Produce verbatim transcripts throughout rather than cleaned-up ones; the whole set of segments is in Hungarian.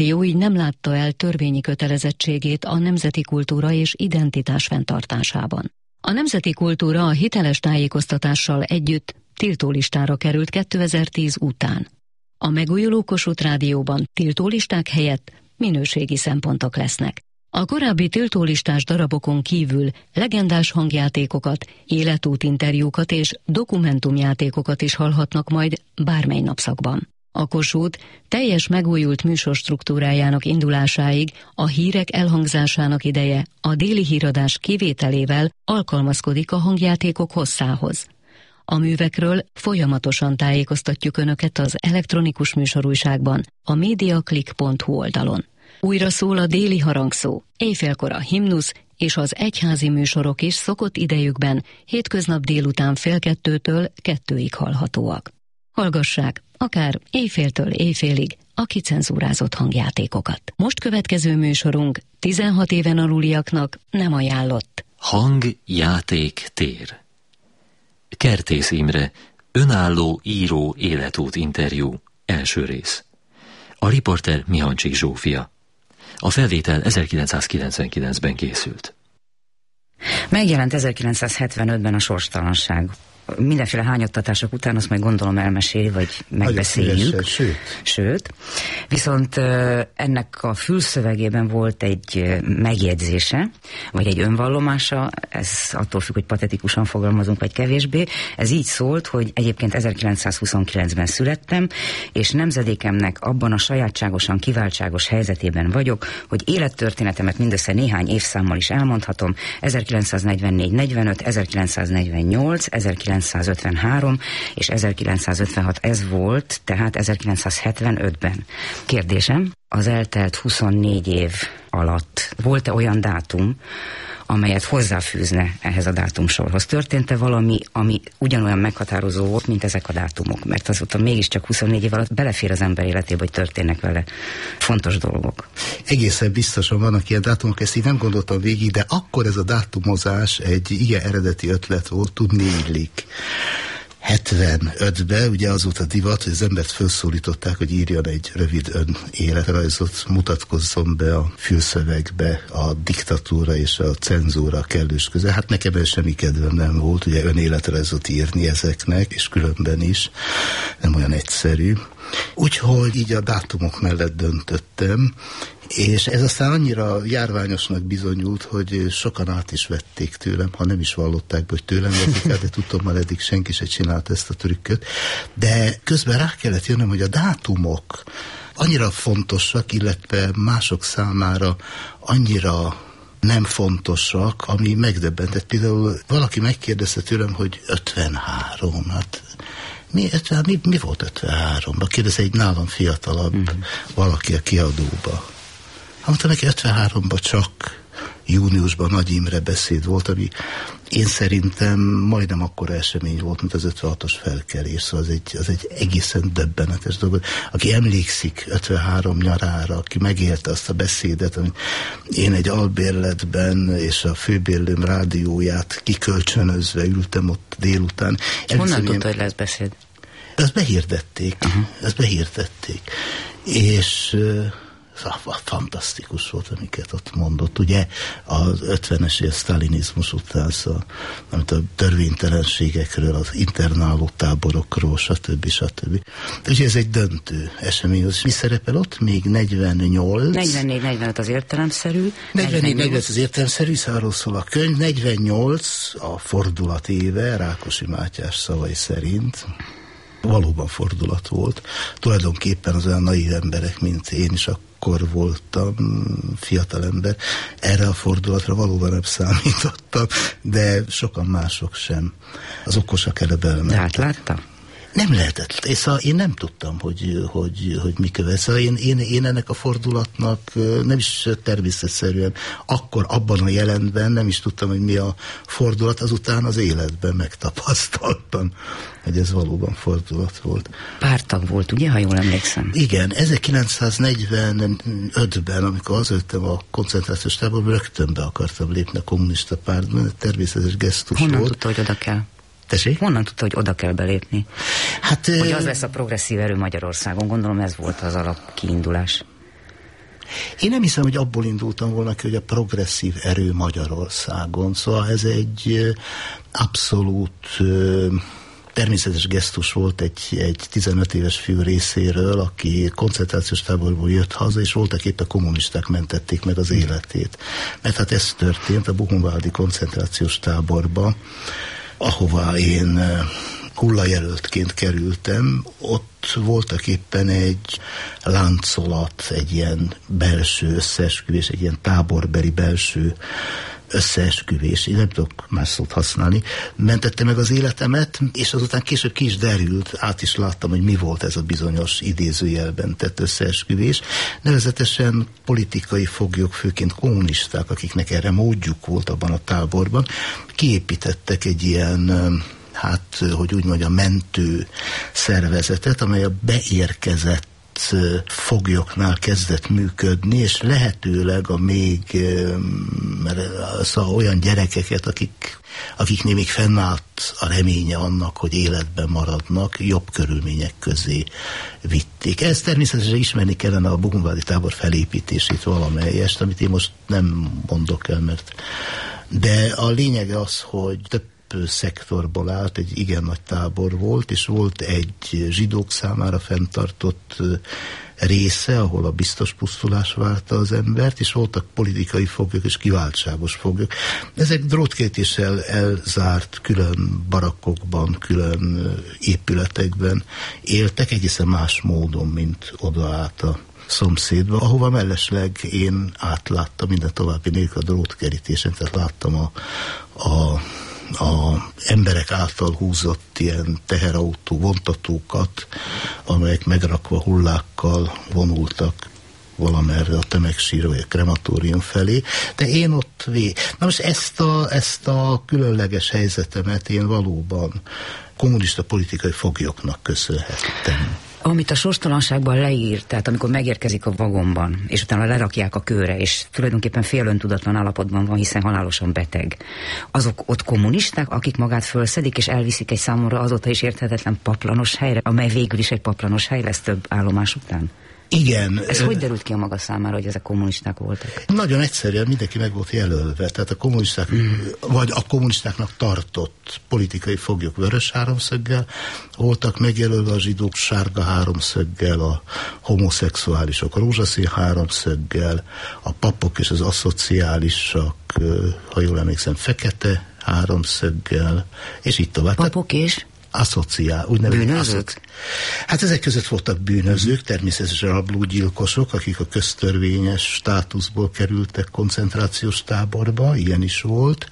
Jó így nem látta el törvényi kötelezettségét a nemzeti kultúra és identitás fenntartásában. A nemzeti kultúra a hiteles tájékoztatással együtt tiltólistára került kétezer-tíz után. A megújuló Kossuth Rádióban tiltólisták helyett minőségi szempontok lesznek. A korábbi tiltólistás darabokon kívül legendás hangjátékokat, életútinterjúkat és dokumentumjátékokat is hallhatnak majd bármely napszakban. A Kossuth teljes megújult műsorstruktúrájának indulásáig a hírek elhangzásának ideje a déli híradás kivételével alkalmazkodik a hangjátékok hosszához. A művekről folyamatosan tájékoztatjuk Önöket az elektronikus műsorújságban, a mediaclick pont hu oldalon. Újra szól a déli harangszó, éjfélkor a himnusz és az egyházi műsorok is szokott idejükben hétköznap délután fél kettőtől kettőig hallhatóak. Hallgassák, akár éjféltől éjfélig a kicenzúrázott hangjátékokat. Most következő műsorunk tizenhat éven aluliaknak nem ajánlott. Hang, játék, tér. Kertész Imre, önálló író életút interjú, első rész. A riporter Mihancsik Zsófia. A felvétel ezerkilencszázkilencvenkilencben készült. Megjelent ezerkilencszázhetvenötben a Sorstalanság. Mindenféle hányattatások után azt majd gondolom elmeséli, vagy megbeszéljük. Sőt. Sőt. Viszont ennek a fülszövegében volt egy megjegyzése, vagy egy önvallomása, ez attól függ, hogy patetikusan fogalmazunk, vagy kevésbé. Ez így szólt, hogy egyébként ezerkilencszázhuszonkilencben születtem, és nemzedékemnek abban a sajátságosan kiváltságos helyzetében vagyok, hogy élettörténetemet mindössze néhány évszámmal is elmondhatom. ezerkilencszáznegyvennégy negyvenöt, ezerkilencszáznegyvennyolc, ezerkilencszázötvenhárom és ezerkilencszázötvenhat ez volt, tehát ezerkilencszázhetvenötben. Kérdésem, az eltelt huszonnégy év alatt volt-e olyan dátum, amelyet hozzáfűzne ehhez a dátumsorhoz? Történt-e valami, ami ugyanolyan meghatározó volt, mint ezek a dátumok? Mert azóta mégiscsak huszonnégy év alatt belefér az ember életébe, hogy történnek vele fontos dolgok. Egészen biztosan vannak ilyen dátumok, ezt így nem gondoltam végig, de akkor ez a dátumozás egy igen eredeti ötlet volt, tudni illik. hetvenötben ugye az volt a divat, hogy az embert felszólították, hogy írjon egy rövid önéletrajzot, mutatkozzon be a fülszövegbe a diktatúra és a cenzúra kellős köze. Hát nekem ez semmi kedvem nem volt, ugye önéletrajzot írni ezeknek, és különben is nem olyan egyszerű. Úgyhogy így a dátumok mellett döntöttem, és ez aztán annyira járványosnak bizonyult, hogy sokan át is vették tőlem, ha nem is vallották be, hogy tőlem vették át, de tudtam, már eddig senki se csinált ezt a trükköt. De közben rá kellett jönnöm, hogy a dátumok annyira fontosak, illetve mások számára annyira nem fontosak, ami megdöbbentett. Például valaki megkérdezte tőlem, hogy ötvenhárom, hát Mi, ötven, mi, mi volt ötvenháromban? Kérdezte egy nálam fiatalabb mm. valaki a kiadóba. Mondta neki, ötvenháromban csak júniusban Nagy Imre beszéd volt, ami én szerintem majdnem akkora esemény volt, mint az ötvenhatos felkelés, szóval az egy, az egy egészen döbbenetes dolog. Aki emlékszik ötvenhárom nyarára, aki megélte azt a beszédet, amit én egy albérletben és a főbérlőm rádióját kikölcsönözve ültem ott délután. Honnan tudta, hogy lesz beszéd? Ezt behirdették, uh-huh. ezt behirdették. És fantasztikus volt, amiket ott mondott. Ugye az ötvenes év sztálinizmus után, szóval, amit a törvénytelenségekről, az internáló táborokról, stb. stb. Ugye ez egy döntő esemény. Mi szerepel ott? Még negyvennyolc. negyvennégy negyvenöt az értelemszerű. negyvennégy negyvenöt az értelemszerű, arról szól a könyv. negyvennyolc a fordulat éve, Rákosi Mátyás szavai szerint. Valóban fordulat volt. Tulajdonképpen az olyan naív emberek, mint én is akkor voltam, fiatalember, erre a fordulatra valóban nem számítottam, de sokan mások sem. Az okosak erre belementek. De hát látta? Nem lehetett. És szóval én nem tudtam, hogy, hogy, hogy mi követ. Szóval én, én, én ennek a fordulatnak nem is természetszerűen akkor abban a jelentben nem is tudtam, hogy mi a fordulat, azután az életben megtapasztaltam, hogy ez valóban fordulat volt. Pártag volt, ugye, ha jól emlékszem? Igen, ezerkilencszáznegyvenötben, amikor hazöltem a koncentrációs táborban, rögtön be akartam lépni a kommunista pártban, természetes gesztus Honnan volt. tudta, hogy oda kell? Tessék? Honnan tudta, hogy oda kell belépni? Hát, hogy az lesz a progresszív erő Magyarországon, gondolom ez volt az alapkiindulás. Én nem hiszem, hogy abból indultam volna ki, hogy a progresszív erő Magyarországon. Szóval ez egy abszolút természetes gesztus volt egy, egy tizenöt éves fiú részéről, aki koncentrációs táborból jött haza, és voltak épp a kommunisták mentették meg az életét. Mert hát ez történt a buchenwaldi koncentrációs táborba, ahová én hullajelöltként kerültem. Ott voltak éppen egy láncolat, egy ilyen belső összeesküvés, egy ilyen táborbeli belső összeesküvés, én nem tudok más szót használni, mentette meg az életemet, és azután később ki is derült, át is láttam, hogy mi volt ez a bizonyos idézőjelben tett összeesküvés. Nevezetesen politikai foglyok, főként kommunisták, akiknek erre módjuk volt abban a táborban, kiépítettek egy ilyen, hát, hogy úgy mondjam, mentő szervezetet, amely a beérkezett foglyoknál kezdett működni, és lehetőleg a még szóval olyan gyerekeket, akik, akiknél még fennállt a reménye annak, hogy életben maradnak, jobb körülmények közé vitték. Ezt természetesen ismerni kellene a buchenwaldi tábor felépítését valamelyest, amit én most nem mondok el, mert de a lényeg az, hogy több szektorból állt, egy igen nagy tábor volt, és volt egy zsidók számára fenntartott része, ahol a biztos pusztulás várta az embert, és voltak politikai foglyok és kiváltságos foglyok. Ezek drótkerítéssel elzárt külön barakkokban, külön épületekben éltek, egészen más módon, mint oda át a szomszédba, ahova mellesleg én átláttam minden további nélkül a drótkerítésen, tehát láttam a, a a emberek által húzott ilyen teherautó vontatókat, amelyek megrakva hullákkal vonultak valamerre a tömegsír vagy a krematórium felé, de én ott vé... Na most ezt a, ezt a különleges helyzetemet én valóban kommunista politikai foglyoknak köszönhettem. Amit a sorstalanságban leír, tehát amikor megérkezik a vagonban, és utána lerakják a kőre, és tulajdonképpen félöntudatlan állapotban van, hiszen halálosan beteg. Azok ott kommunisták, akik magát fölszedik, és elviszik egy számomra azóta is érthetetlen paplanos helyre, amely végül is egy paplanos hely lesz több állomás után? Igen. Ez hogy derült ki a maga számára, hogy ezek kommunisták voltak? Nagyon egyszerűen mindenki meg volt jelölve. Tehát a kommunisták, mm. vagy a kommunistáknak tartott politikai foglyok vörös háromszöggel voltak megjelölve, a zsidók sárga háromszöggel, a homoszexuálisok rózsaszín háromszöggel, a papok és az aszociálisak, ha jól emlékszem, fekete háromszöggel, és így tovább. Papok és? Aszociál, úgynevezett bűnözők? Aszoci... Hát ezek között voltak bűnözők, természetesen rablógyilkosok, akik a köztörvényes státuszból kerültek koncentrációs táborba, ilyen is volt,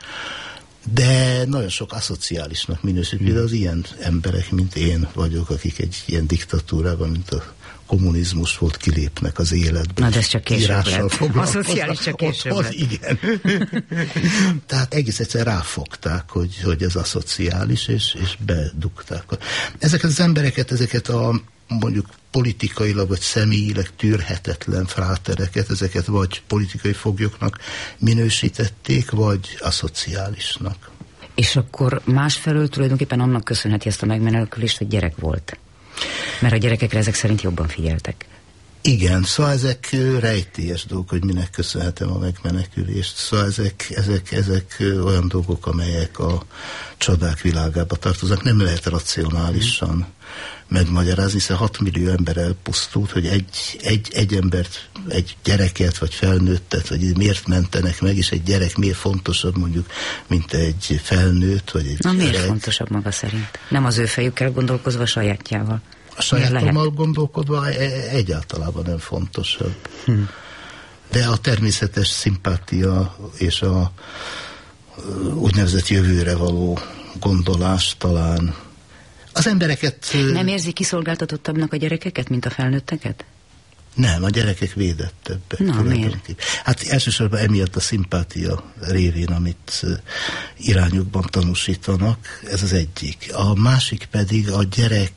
de nagyon sok aszociálisnak minősít, például az ilyen emberek, mint én vagyok, akik egy ilyen diktatúrában, mint a kommunizmus volt, kilépnek az életbe. Na, de ez csak később lett. A szociális csak később ott, lett. Igen. Tehát egész egyszer ráfogták, hogy, hogy ez aszociális, és, és bedugták. Ezeket az embereket, ezeket a mondjuk politikailag vagy személyileg tűrhetetlen frátereket, ezeket vagy politikai foglyoknak minősítették, vagy aszociálisnak. És akkor másfelől tulajdonképpen annak köszönheti ezt a megmenekülést, hogy gyerek volt. Mert a gyerekekre ezek szerint jobban figyeltek. Igen, szóval ezek rejtélyes dolgok, hogy minek köszönhetem a megmenekülést. Szóval ezek, ezek, ezek olyan dolgok, amelyek a csodák világába tartoznak. Nem lehet racionálisan hmm. megmagyarázni, hiszen hat millió ember elpusztult, hogy egy, egy, egy embert, egy gyereket, vagy felnőttet, vagy miért mentenek meg, és egy gyerek miért fontosabb mondjuk, mint egy felnőtt, vagy egy Na gyerek. miért fontosabb maga szerint? Nem az ő fejükkel gondolkozva, a sajátjával. A sajátommal gondolkodva egyáltalában nem fontosabb. Hmm. De a természetes szimpátia és a úgynevezett jövőre való gondolás talán az embereket... Nem érzi kiszolgáltatottabbnak a gyerekeket, mint a felnőtteket? Nem, a gyerekek védettebbek. Na, miért? Hát elsősorban emiatt a szimpátia révén, amit irányukban tanúsítanak, ez az egyik. A másik pedig a gyerek...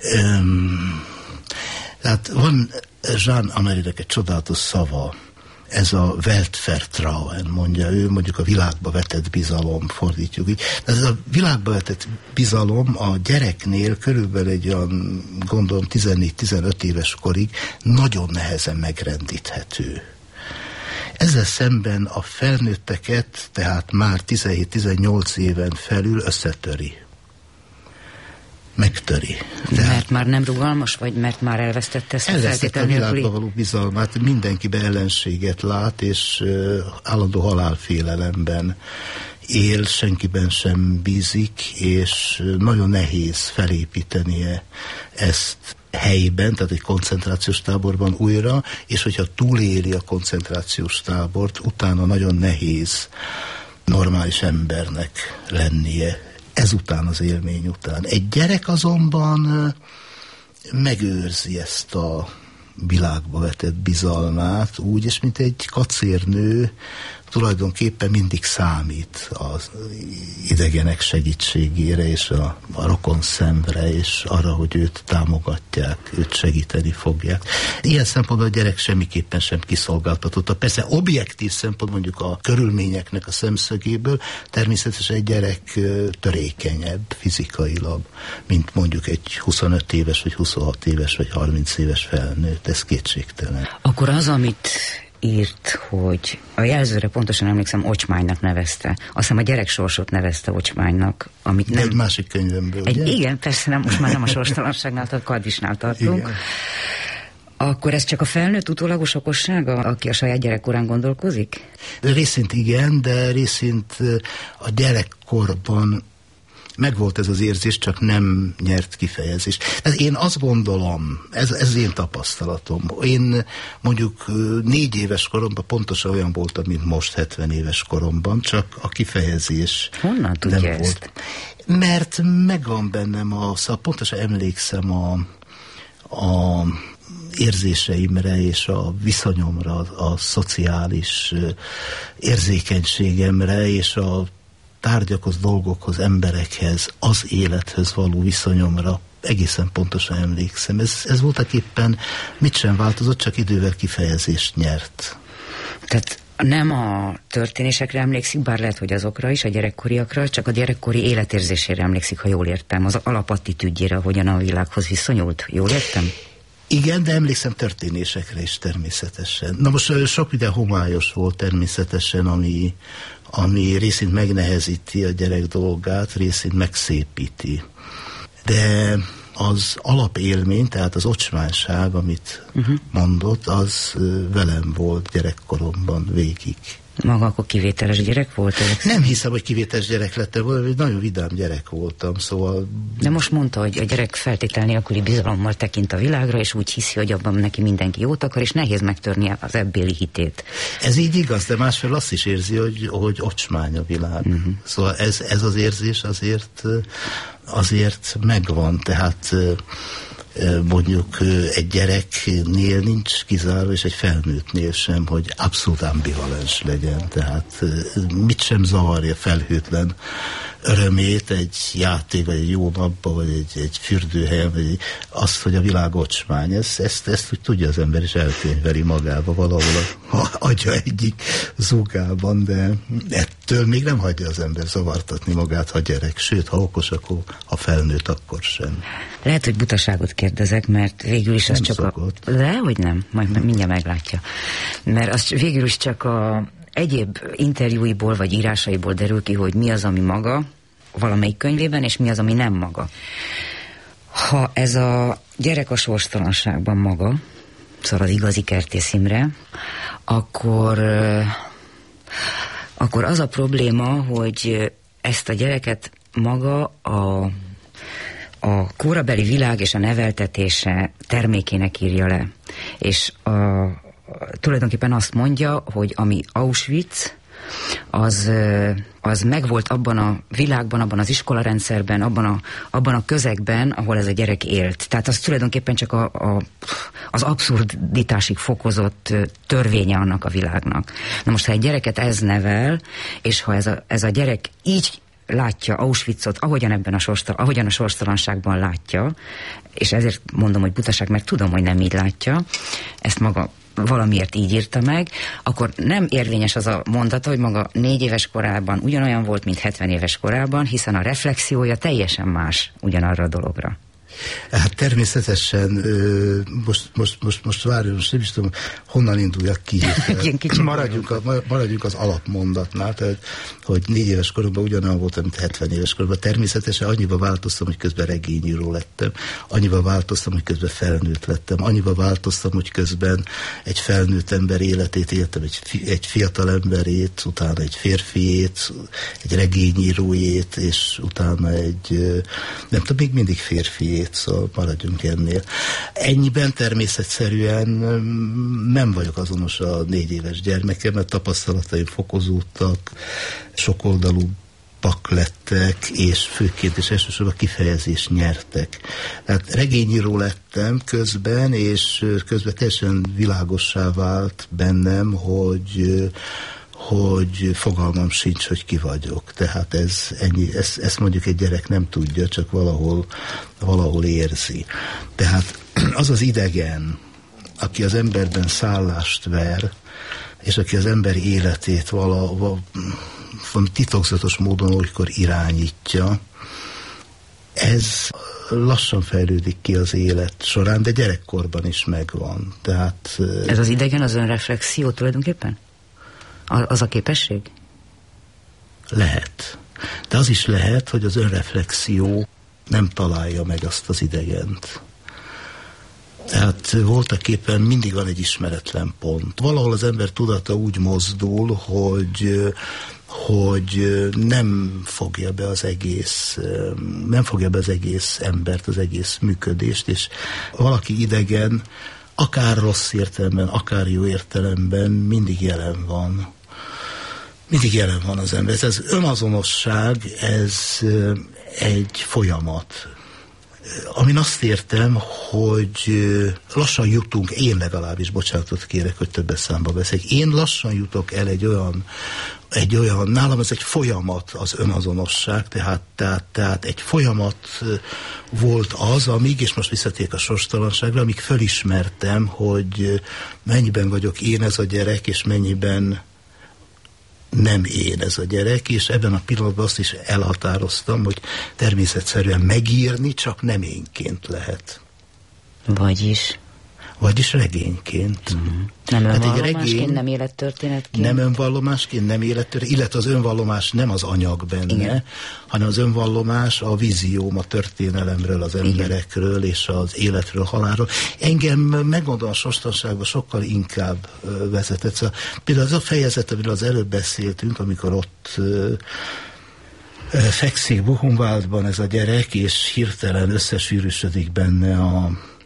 Um, tehát van Jean Amérynek egy csodálatos szava, ez a Weltvertrauen, mondja ő, mondjuk a világba vetett bizalom, fordítjuk így. Ez a világba vetett bizalom a gyereknél körülbelül egy olyan, gondolom tizennégy-tizenöt éves korig nagyon nehezen megrendíthető. Ezzel szemben a felnőtteket, tehát már tizenhét-tizennyolc éven felül összetöri. Megtöri. Tehát mert már nem rugalmas, vagy mert már elvesztette ezt a feltétel nélküli? Elvesztette a világba való bizalmát, mindenkibe ellenséget lát, és uh, állandó halálfélelemben él, senkiben sem bízik, és nagyon nehéz felépítenie ezt helyben, tehát egy koncentrációs táborban újra, és hogyha túléli a koncentrációs tábort, utána nagyon nehéz normális embernek lennie. Ezután, az élmény után. Egy gyerek azonban megőrzi ezt a világba vetett bizalmát úgy, és mint egy kacérnő tulajdonképpen mindig számít az idegenek segítségére, és a, a rokon szemre, és arra, hogy őt támogatják, őt segíteni fogják. Ilyen szempontból a gyerek semmiképpen sem kiszolgáltatott. Persze objektív szempont, mondjuk a körülményeknek a szemszögéből, természetesen egy gyerek törékenyebb fizikailag, mint mondjuk egy huszonöt éves, vagy huszonhat éves, vagy harminc éves felnőtt. Ez kétségtelen. Akkor az, amit írt, hogy a jelzőre pontosan emlékszem, Ocsmánynak nevezte. Azt hiszem a gyerek sorsot nevezte Ocsmánynak, amit nem... egy másik könyvemből, egy, igen, persze nem, most már nem a sorstalanságnál, a Kadvisnál tartunk. Igen. Akkor ez csak a felnőtt utólagos okossága, aki a saját gyerekkorán gondolkozik? Részint igen, de részint a gyerekkorban megvolt ez az érzés, csak nem nyert kifejezést. Ez én azt gondolom, ez, ez én tapasztalatom. Én mondjuk négy éves koromban pontosan olyan voltam, mint most hetven éves koromban, csak a kifejezés honnan nem ezt? volt. Mert megvan bennem a, szóval pontosan emlékszem a, a érzéseimre és a viszonyomra, a, a szociális érzékenységemre és a tárgyakhoz, dolgokhoz, emberekhez, az élethöz való viszonyomra egészen pontosan emlékszem. Ez, ez voltak éppen mit sem változott, csak idővel kifejezést nyert. Tehát nem a történésekre emlékszik, bár lehet, hogy azokra is, a gyerekkoriakra, csak a gyerekkori életérzésére emlékszik, ha jól értem, az alapattitűdjére, hogyan a világhoz viszonyult. Jól értem? Igen, de emlékszem történésekre is természetesen. Na most sok minden homályos volt természetesen, ami, ami részint megnehezíti a gyerek dolgát, részint megszépíti. De az alapélmény, tehát az ocsmányság, amit uh-huh. mondott, az velem volt gyerekkoromban végig. Maga akkor kivételes gyerek volt? Ezek? Nem hiszem, hogy kivételes gyerek lettem, vagy nagyon vidám gyerek voltam, szóval... De most mondta, hogy a gyerek feltétel nélküli bizalommal tekint a világra, és úgy hiszi, hogy abban neki mindenki jót akar, és nehéz megtörni az ebbéli hitét. Ez így igaz, de másfél azt is érzi, hogy, hogy ocsmány a világ. Uh-huh. Szóval ez, ez az érzés azért, azért megvan, tehát... mondjuk egy gyereknél nincs kizárva, és egy felnőttnél sem, hogy abszolút ambivalens legyen. Tehát mit sem zavarja felhőtlen örömét egy játék, vagy egy jó napba, vagy egy, egy fürdőhelyen, vagy azt, hogy a világ ocsmány. Ezt, ezt, ezt úgy tudja az ember, és elkönyveli magába valahol a agya egyik zúgában, de ettől még nem hagyja az ember zavartatni magát, ha gyerek. Sőt, ha okos, akkor ha felnőtt, akkor sem. Lehet, hogy butaságot kérdezek, mert végül is az nem csak szokott. a... De, hogy nem, majd mindjárt meglátja. Mert az végül is csak a egyéb interjúiból vagy írásaiból derül ki, hogy mi az, ami maga valamelyik könyvében, és mi az, ami nem maga. Ha ez a gyerek a sorstalanságban maga, szóval az igazi Kertész Imre, akkor, akkor az a probléma, hogy ezt a gyereket maga a a korabeli világ és a neveltetése termékének írja le. És a, tulajdonképpen azt mondja, hogy ami Auschwitz, az, az megvolt abban a világban, abban az iskolarendszerben, abban a, abban a közegben, ahol ez a gyerek élt. Tehát az tulajdonképpen csak a, a, az abszurditásig fokozott törvénye annak a világnak. Na most, ha egy gyereket ez nevel, és ha ez a, ez a gyerek így látja Auschwitzot, ahogyan ebben a sorsta, ahogyan a sorstalanságban látja, és ezért mondom, hogy butaság, mert tudom, hogy nem így látja, ezt maga valamiért így írta meg, akkor nem érvényes az a mondata, hogy maga négy éves korában ugyanolyan volt, mint hetven éves korában, hiszen a reflexiója teljesen más ugyanarra a dologra. Hát természetesen most, most, most, most várjon, most nem is tudom, honnan induljak ki. maradjunk, a, maradjunk az alapmondatnál, tehát, hogy négy éves koromban ugyanolyan voltam, mint hetven éves koromban. Természetesen annyiba változtam, hogy közben regényíró lettem, annyiba változtam, hogy közben felnőtt lettem, annyiba változtam, hogy közben egy felnőtt ember életét éltem, egy, fi, egy fiatal emberét, utána egy férfiét, egy regényírójét, és utána egy, nem tudom, még mindig férfiét, szóval maradjunk ennél. Ennyiben természetszerűen nem vagyok azonos a négy éves gyermekem, mert tapasztalataim fokozódtak, sokoldalúbbak lettek, és főként és elsősorban kifejezést nyertek. Tehát regényíró lettem közben, és közben teljesen világossá vált bennem, hogy hogy fogalmam sincs, hogy ki vagyok. Tehát ez ennyi, ezt, ezt mondjuk egy gyerek nem tudja, csak valahol, valahol érzi. Tehát az az idegen, aki az emberben szállást ver, és aki az ember életét vala, vala, titokzatos módon olykor irányítja, ez lassan fejlődik ki az élet során, de gyerekkorban is megvan. Tehát, ez az idegen, az önreflexió tulajdonképpen? Az a képesség? Lehet. De az is lehet, hogy az önreflexió nem találja meg azt az idegent. Tehát voltaképpen mindig van egy ismeretlen pont. Valahol az ember tudata úgy mozdul, hogy, hogy nem fogja be az egész, nem fogja be az egész embert, az egész működést, és valaki idegen, akár rossz értelemben, akár jó értelemben mindig jelen van. Mindig jelen van az ember. Ez önazonosság, ez egy folyamat. Amin azt értem, hogy lassan jutunk, én legalábbis, bocsánatot kérek, hogy többes számba beszélek, én lassan jutok el egy olyan, egy olyan, nálam ez egy folyamat az önazonosság, tehát, tehát, tehát egy folyamat volt az, amíg, és most visszatérek a sorstalanságra, amíg fölismertem, hogy mennyiben vagyok én ez a gyerek, és mennyiben nem én ez a gyerek, és ebben a pillanatban azt is elhatároztam, hogy természetszerűen megírni csak nem énként lehet. Vagyis? Vagyis regényként. Mm. Nem önvallomásként, hát regény, nem élettörténetként? Nem önvallomásként, nem élettörténet, illetve az önvallomás nem az anyag benne, igen, hanem az önvallomás a vízióm a történelemről, az emberekről, igen, és az életről, halálról. Engem, megmondom, a sorstalanságban sokkal inkább vezetett. Szóval, például az a fejezet, amiről az előbb beszéltünk, amikor ott uh, fekszik Buchenwaldban ez a gyerek, és hirtelen összesűrűsödik benne a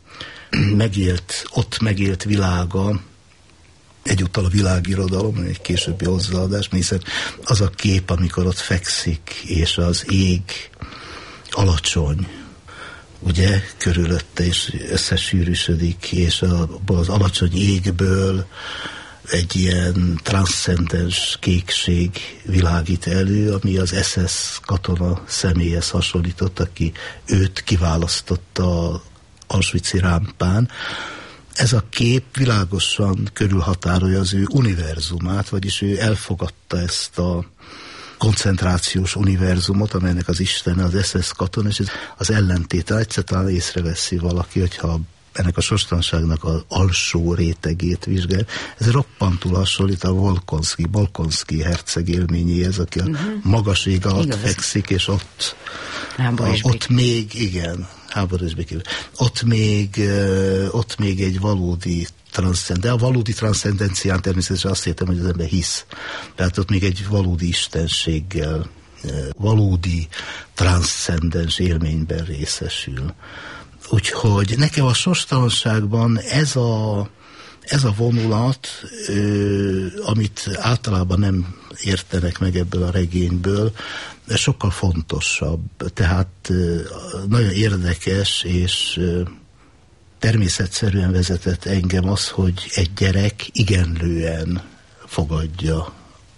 megélt, ott megélt világa, egyúttal a világirodalom, egy későbbi hozzáadás, hiszen az a kép, amikor ott fekszik, és az ég alacsony, ugye, körülötte, és összesűrűsödik, és abból az alacsony égből egy ilyen transzcendens kékség világít elő, ami az es es katona személyhez hasonlított, aki őt kiválasztotta Auschwitz-i rámpán. Ez a kép világosan körülhatárolja az ő univerzumát, vagyis ő elfogadta ezt a koncentrációs univerzumot, amelynek az istene az es es katona, és az ellentéte. Egyszer talán észreveszi valaki, hogyha ennek a sorstalanságnak az alsó rétegét vizsgál. Ez roppantul hasonlít a Volkonszky, Bolkonszky herceg élményéhez, aki a uh-huh. magas ég alatt igaz, fekszik, és ott, a, ott még, igen, háborús békében, ott még, ott még egy valódi transzcend, de a valódi transzcendencián természetesen azt értem, hogy az ember hisz. Tehát ott még egy valódi istenséggel, valódi transzcendens élményben részesül. Úgyhogy nekem a sorstalanságban ez a, ez a vonulat, ö, amit általában nem értenek meg ebből a regényből, sokkal fontosabb. Tehát ö, nagyon érdekes, és ö, természetszerűen vezetett engem az, hogy egy gyerek igenlően fogadja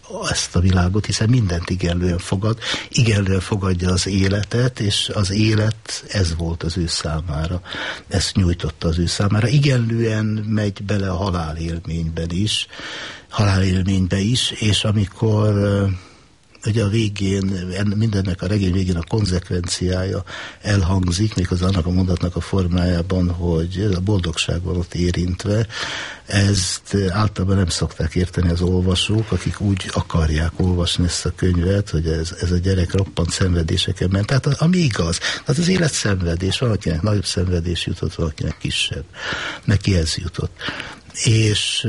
ezt a világot, hiszen mindent igenlően fogad, igenlően fogadja az életet, és az élet ez volt az ő számára, ezt nyújtotta az ő számára. Igenlően megy bele a halálélményben is, halálélménybe is, és amikor ugye a végén, mindennek a regény végén a konzekvenciája elhangzik, méghozzá annak a mondatnak a formájában, hogy a boldogság van ott érintve, ezt általában nem szokták érteni az olvasók, akik úgy akarják olvasni ezt a könyvet, hogy ez, ez a gyerek roppant szenvedéseken ment. Tehát ami igaz. Tehát az élet szenvedés, valakinek nagyobb szenvedés jutott, valakinek kisebb. Neki ez jutott. És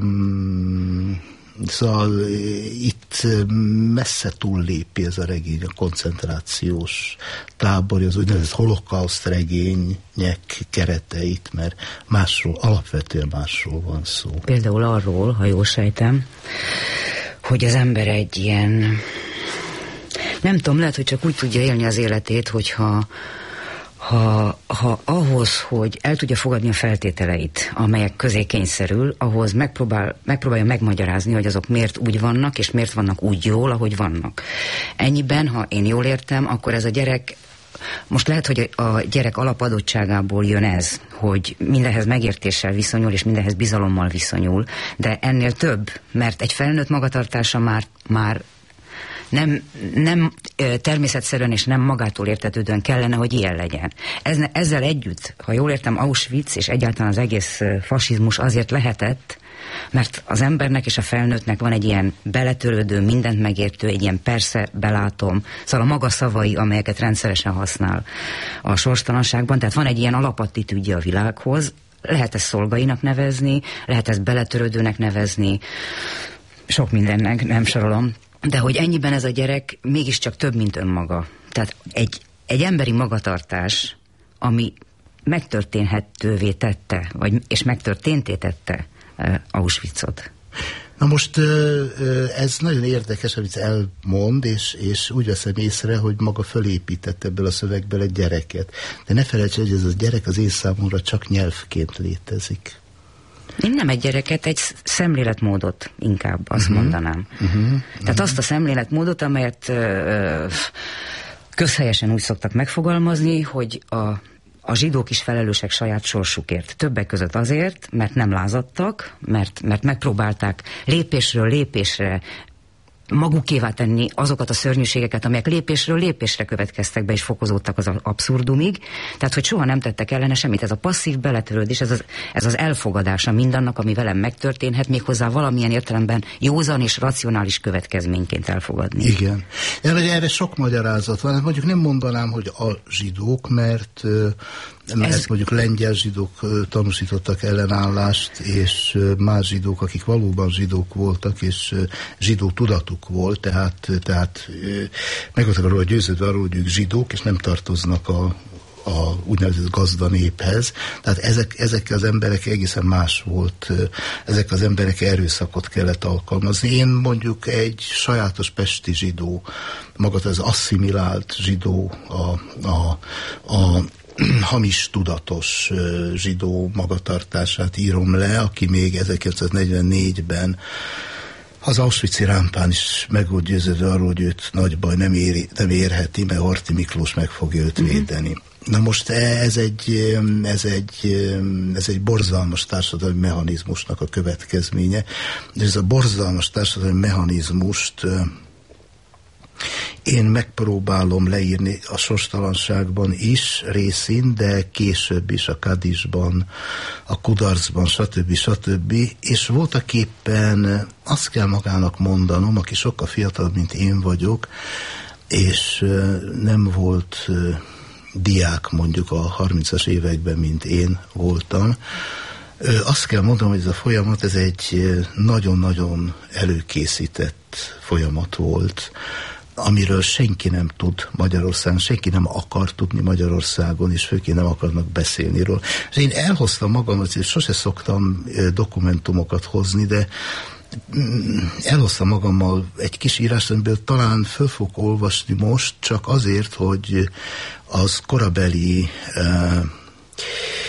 um, szóval itt messze túllépi ez a regény a koncentrációs tábor, az úgynevezett holokauszt regények kereteit, mert másról, alapvetően másról van szó. Például arról, ha jól sejtem, hogy az ember egy ilyen, nem tudom, lehet, hogy csak úgy tudja élni az életét, hogyha Ha, ha ahhoz, hogy el tudja fogadni a feltételeit, amelyek közé kényszerül, ahhoz megpróbál, megpróbálja megmagyarázni, hogy azok miért úgy vannak, és miért vannak úgy jól, ahogy vannak. Ennyiben, ha én jól értem, akkor ez a gyerek, most lehet, hogy a gyerek alapadottságából jön ez, hogy mindenhez megértéssel viszonyul, és mindenhez bizalommal viszonyul, de ennél több, mert egy felnőtt magatartása már, már Nem, nem természetszerűen és nem magától értetődően kellene, hogy ilyen legyen. Ez, ezzel együtt, ha jól értem, Auschwitz és egyáltalán az egész fasizmus azért lehetett, mert az embernek és a felnőttnek van egy ilyen beletörődő, mindent megértő, egy ilyen persze belátom, szóval a maga szavai, amelyeket rendszeresen használ a sorstalanságban, tehát van egy ilyen alapattitűdje a világhoz, lehet ezt szolgainak nevezni, lehet ezt beletörődőnek nevezni, sok mindennek, nem sorolom. De hogy ennyiben ez a gyerek mégiscsak több, mint önmaga. Tehát egy, egy emberi magatartás, ami megtörténhetővé tette, vagy, és megtörténté tette uh, Auschwitzot. Na most ez nagyon érdekes, amit elmond, és, és úgy veszem észre, hogy maga fölépített ebből a szövegből egy gyereket. De ne felejts, hogy ez a gyerek az én számomra csak nyelvként létezik. Én nem egy gyereket, egy szemléletmódot inkább azt uh-huh. mondanám. Uh-huh. Tehát uh-huh. azt a szemléletmódot, amelyet ö, közhelyesen úgy szoktak megfogalmazni, hogy a, a zsidók is felelősek saját sorsukért. Többek között azért, mert nem lázadtak, mert, mert megpróbálták lépésről lépésre magukévá tenni azokat a szörnyűségeket, amelyek lépésről lépésre következtek be és fokozódtak az abszurdumig. Tehát, hogy soha nem tettek ellene semmit. Ez a passzív beletörődés, ez az, ez az elfogadása mindannak, ami velem megtörténhet, méghozzá valamilyen értelemben józan és racionális következményként elfogadni. Igen. Erre sok magyarázat van. Mondjuk nem mondanám, hogy a zsidók, mert mert Ez... mondjuk lengyel zsidók tanúsítottak ellenállást, és más zsidók, akik valóban zsidók voltak, és zsidó tudatuk volt, tehát, tehát meg voltak arról győződve arról, hogy ők zsidók, és nem tartoznak a, a úgynevezett gazda néphez. Tehát ezek, ezek az emberek egészen más volt, ezek az emberek erőszakot kellett alkalmazni. Én mondjuk egy sajátos pesti zsidó, magat az asszimilált zsidó, a, a, a hamis tudatos zsidó magatartását írom le, aki még ezerkilencszáznegyvennégyben az Auschwitz-i rámpán is meg volt győződve arról, hogy őt nagy baj nem, éri, nem érheti, mert Horthy Miklós meg fogja őt uh-huh. védeni. Na most ez egy, ez, egy, ez egy borzalmas társadalmi mechanizmusnak a következménye, és ez a borzalmas társadalmi mechanizmust én megpróbálom leírni a sorstalanságban is részén, de később is a Kadisban, a Kudarcban, stb. stb. És voltaképpen azt kell magának mondanom, aki sokkal fiatalabb, mint én vagyok, és nem volt diák mondjuk a harmincas években, mint én voltam, azt kell mondanom, hogy ez a folyamat, ez egy nagyon-nagyon előkészített folyamat volt, amiről senki nem tud Magyarországon, senki nem akar tudni Magyarországon, és főként nem akarnak beszélni róla. És én elhoztam magamat, és sose szoktam dokumentumokat hozni, de elhoztam magammal egy kis írást, amiből talán föl fogok olvasni most, csak azért, hogy az korabeli uh,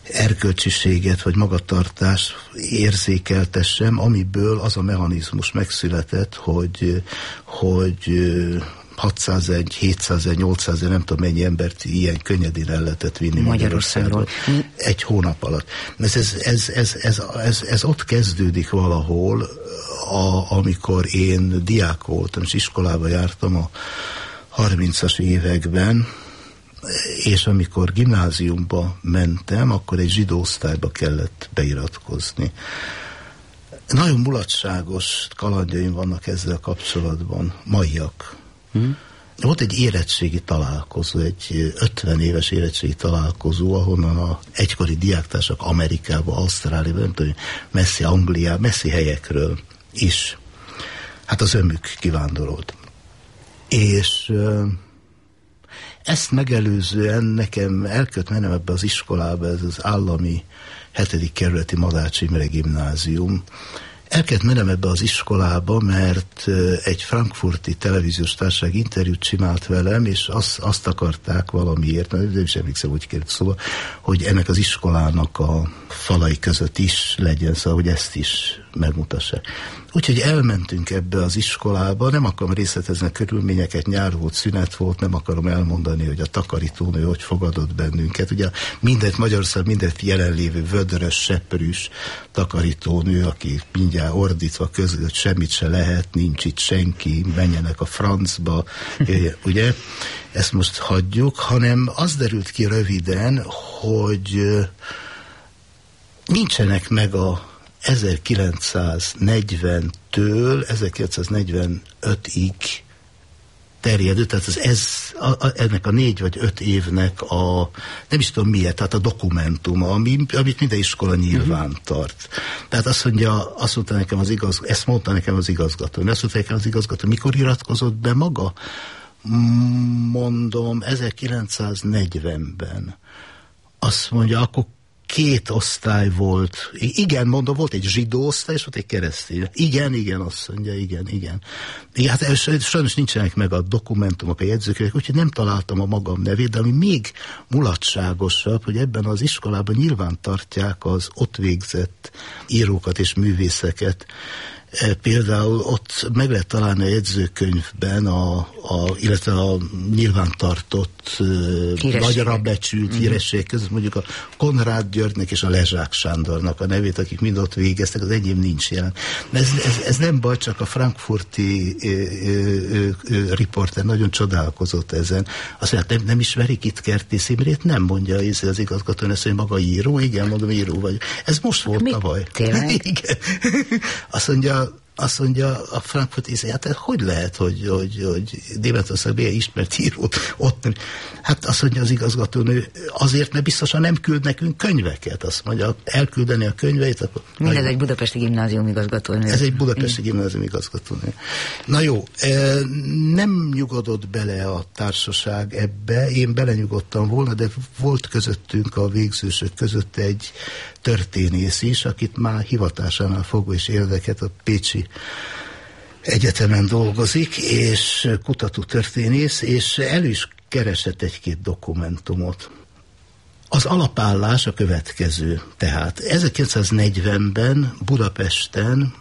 erkölcsiséget vagy magatartást érzékeltessem, amiből az a mechanizmus megszületett, hogy, hogy hatszázezer, hétszázezer, nyolcszázezer, nem tudom mennyi embert ilyen könnyedén el lehetett vinni Magyarországról. Egy hónap alatt. Ez, ez, ez, ez, ez, ez, ez ott kezdődik valahol, a, amikor én diák voltam, és iskolába jártam a harmincas években, és amikor gimnáziumba mentem, akkor egy zsidó osztályba kellett beiratkozni. Nagyon mulatságos kalandjaim vannak ezzel kapcsolatban, maiak. Hmm. Volt egy érettségi találkozó, egy ötven éves érettségi találkozó, ahonnan a egykori diáktársak Amerikába, Ausztráliába, nem tudom, messzi Angliá, messzi helyekről is. Hát az ömük kivándorolt. És ezt megelőzően nekem el kellett mennem ebbe az iskolába, ez az állami hetedik kerületi Madács Imre gimnázium. El kellett mennem ebbe az iskolába, mert egy frankfurti televíziós társaság interjút csinált velem, és azt, azt akarták valamiért, nem is emlékszem, hogy kérlek szóval, hogy ennek az iskolának a falai között is legyen, szóval, hogy ezt is megmutassák. Úgyhogy elmentünk ebbe az iskolába, nem akarom részletezni a körülményeket, nyár volt, szünet volt, nem akarom elmondani, hogy a takarítónő hogy fogadott bennünket. Ugye mindent Magyarország, mindent jelenlévő vödörös, seprűs takarítónő, aki mindjárt ordítva között semmit se lehet, nincs itt senki, menjenek a francba, ugye? Ezt most hagyjuk, hanem az derült ki röviden, hogy nincsenek meg a ezerkilencszáznegyventől ezerkilencszáznegyvenötig terjedő, tehát ez, ez a, a, ennek a négy vagy öt évnek a, nem is tudom miért, tehát a dokumentuma, ami, amit minden iskola nyilván uh-huh. tart. Tehát azt mondja, azt mondta nekem az igaz, ezt mondta nekem az igazgató, azt mondta nekem az igazgató, mikor iratkozott be maga? Mondom, ezerkilencszáznegyvenben. Azt mondja, akkor két osztály volt. Igen, mondom, volt egy zsidó osztály, és volt egy keresztény. Igen, igen, azt mondja, igen, igen. igen hát sajnos nincsenek meg a dokumentumok, a jegyzőkönyvek, úgyhogy nem találtam a magam nevét, de ami még mulatságosabb, hogy ebben az iskolában nyilván tartják az ott végzett írókat és művészeket. Például ott meg lehet találni a jegyzőkönyvben, a, a, illetve a nyilvántartott, nagyra becsült hírességek között, mondjuk a Konrád Györgynek és a Lezsák Sándornak a nevét, akik mind ott végeztek, az enyém nincs jelen. Ez, ez, ez nem baj, csak a frankfurti ö, ö, ö, riporter nagyon csodálkozott ezen. Azt mondja, nem, nem ismerik itt Kertész Imrét? Nem mondja az igazgató, ezt mondja, maga író? Igen, mondom, író vagy. Ez most volt Mi? tavaly. Tényleg? Igen. Azt mondja, Azt mondja a frankfurti ízé, hát hogy lehet, hogy, hogy, hogy Németországban ilyen ismert írót ott, hát azt mondja az igazgatónő, azért, mert biztosan nem küld nekünk könyveket, azt mondja, elküldeni a könyveit, akkor... Mindez egy budapesti gimnázium igazgatónő. Ez egy budapesti gimnázium igazgatónő. Na jó, nem nyugodott bele a társaság ebbe, én belenyugodtam volna, de volt közöttünk a végzősök között egy történész is, akit már hivatásánál fogva is érdekelt, a Pécsi Egyetemen dolgozik, és kutatótörténész, és elő is keresett egy-két dokumentumot. Az alapállás a következő. Tehát ezerkilencszáznegyvenben Budapesten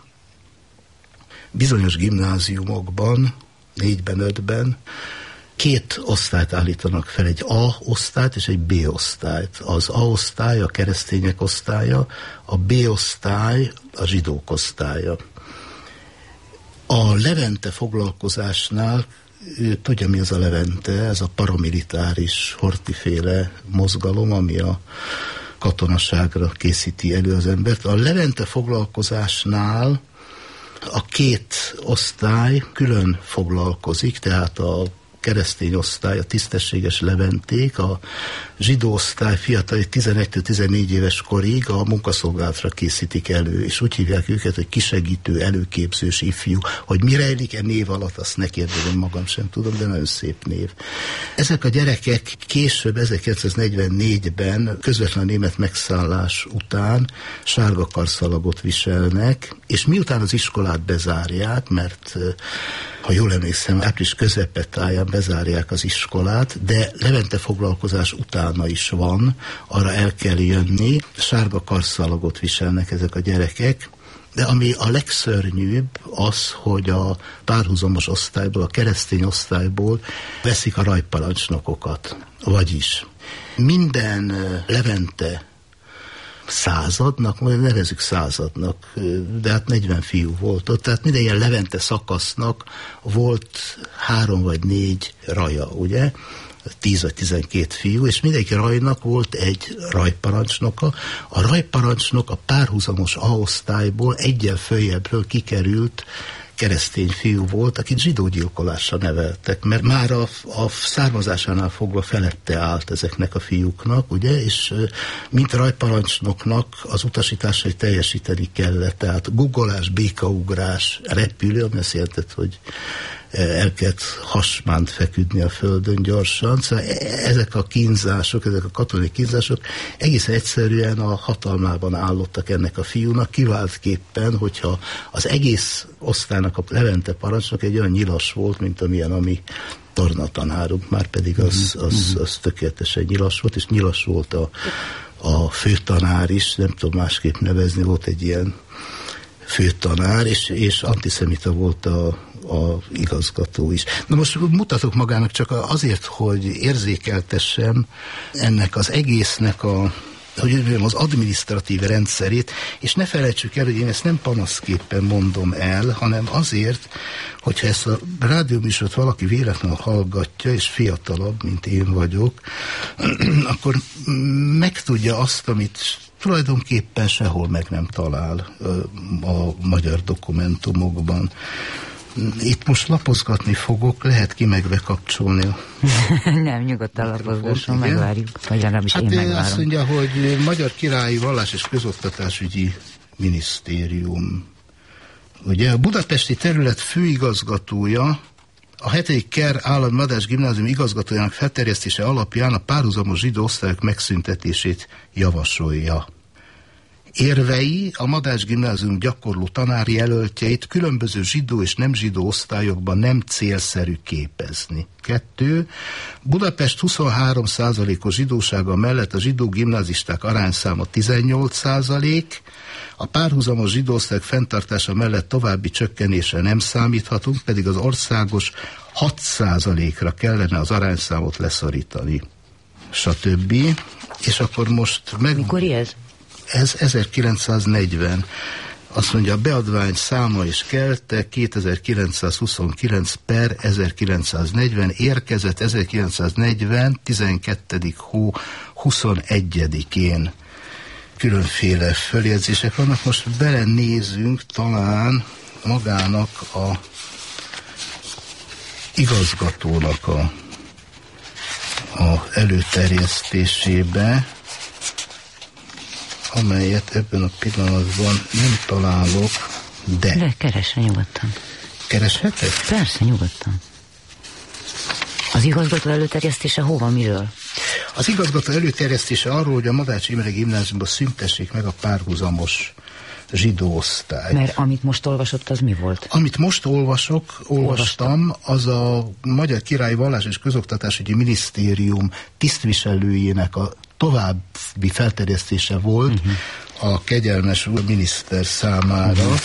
bizonyos gimnáziumokban, négyben, ötben két osztályt állítanak fel, egy A osztályt és egy B osztályt. Az A osztály a keresztények osztálya, a B osztály a zsidók osztálya. A Levente foglalkozásnál, tudja mi az a Levente, ez a paramilitáris horthyféle mozgalom, ami a katonaságra készíti elő az embert. A Levente foglalkozásnál a két osztály külön foglalkozik, tehát a keresztény osztály, a tisztességes leventék, a zsidó osztály fiatal tizenegytől tizennégy éves korig a munkaszolgálatra készítik elő, és úgy hívják őket, hogy kisegítő, előképzős ifjú. Hogy mi rejlik-e név alatt, azt ne kérdezem, magam sem tudom, de nagyon szép név. Ezek a gyerekek később, ezerkilencszáznegyvennégyben közvetlen német megszállás után sárga karszalagot viselnek, és miután az iskolát bezárják, mert ha jól emlékszem, április közepetáján bezárják az iskolát, de Levente foglalkozás utána is van, arra el kell jönni. Sárga karszalagot viselnek ezek a gyerekek, de ami a legszörnyűbb az, hogy a párhuzamos osztályból, a keresztény osztályból veszik a rajparancsnokokat. Vagyis minden Levente századnak, majd nevezzük századnak, de hát negyven fiú volt ott, tehát minden ilyen Levente szakasznak volt három vagy négy raja, ugye? tíz vagy tizenkét fiú, és mindenki rajnak volt egy rajparancsnoka. A rajparancsnok a párhuzamos A-osztályból egyen följebbről kikerült keresztény fiú volt, akit zsidógyilkolásra neveltek, mert már a, a származásánál fogva felette állt ezeknek a fiúknak, ugye, és mint rajparancsnoknak az utasításai teljesíteni kellett, tehát guggolás, békaugrás, repülő, ami azt jelentett, hogy el kellett hasmánt feküdni a földön gyorsan. Szóval ezek a kínzások, ezek a katonai kínzások egészen egyszerűen a hatalmában állottak ennek a fiúnak, kiváltképpen, hogyha az egész osztálynak a Levente parancsnok egy olyan nyilas volt, mint amilyen ami tornatanárunk, már pedig az, az, az tökéletesen nyilas volt, és nyilas volt a, a főtanár is, nem tudom másképp nevezni, volt egy ilyen főtanár, és, és antiszemita volt a, a igazgató is. Na most mutatok magának csak azért, hogy érzékeltessem ennek az egésznek a, hogy mondjam, az adminisztratív rendszerét, és ne felejtsük el, hogy én ezt nem panaszképpen mondom el, hanem azért, hogyha ezt a rádióműsort valaki véletlenül hallgatja, és fiatalabb, mint én vagyok, akkor megtudja azt, amit tulajdonképpen sehol meg nem talál a magyar dokumentumokban. Itt most lapozgatni fogok, lehet ki meg bekapcsolni. Nem, nyugodtan lapozgasson, megvárjuk. Vagy legalábbis hát én megvárom. Azt mondja, hogy Magyar Királyi Vallás és Közoktatásügyi Minisztérium. Ugye a budapesti terület főigazgatója a hetedik Ker Állami Madách Gimnázium igazgatójának felterjesztése alapján a párhuzamos zsidó osztályok megszüntetését javasolja. Érvei a Madách Gimnázium gyakorló tanári jelöltjeit különböző zsidó és nem zsidó osztályokban nem célszerű képezni. Kettő. Budapest huszonhárom százalékos zsidósága mellett a zsidó gimnazisták arányszáma tizennyolc százalék, a párhuzamos zsidóosztályok fenntartása mellett további csökkenésre nem számíthatunk, pedig az országos hat százalékra kellene az arányszámot leszorítani. Stb. És akkor most meg... Mikor ez? Ez ezerkilencszáznegyven. Azt mondja, a beadvány száma és kelte kétezer-kilencszázhuszonkilenc per ezerkilencszáznegyven, érkezett ezerkilencszáznegyven tizenkettedik hó huszonegyedikén. Különféle följegyzések vannak, most belenézünk talán magának a igazgatónak a, a előterjesztésébe, amelyet ebben a pillanatban nem találok, de... De keresve nyugodtan. Kereshetek? Persze, nyugodtan. Az igazgató előterjesztése hova, miről? Az igazgató előterjesztése arról, hogy a Madách Imre Gimnáziumban szüntessék meg a párhuzamos zsidó osztály. Mert amit most olvasott, az mi volt? Amit most olvasok, olvastam, az a Magyar Királyi Vallás és Közoktatásügyi Minisztérium tisztviselőjének a további felterjesztése volt uh-huh. a kegyelmes úr miniszter számára, uh-huh.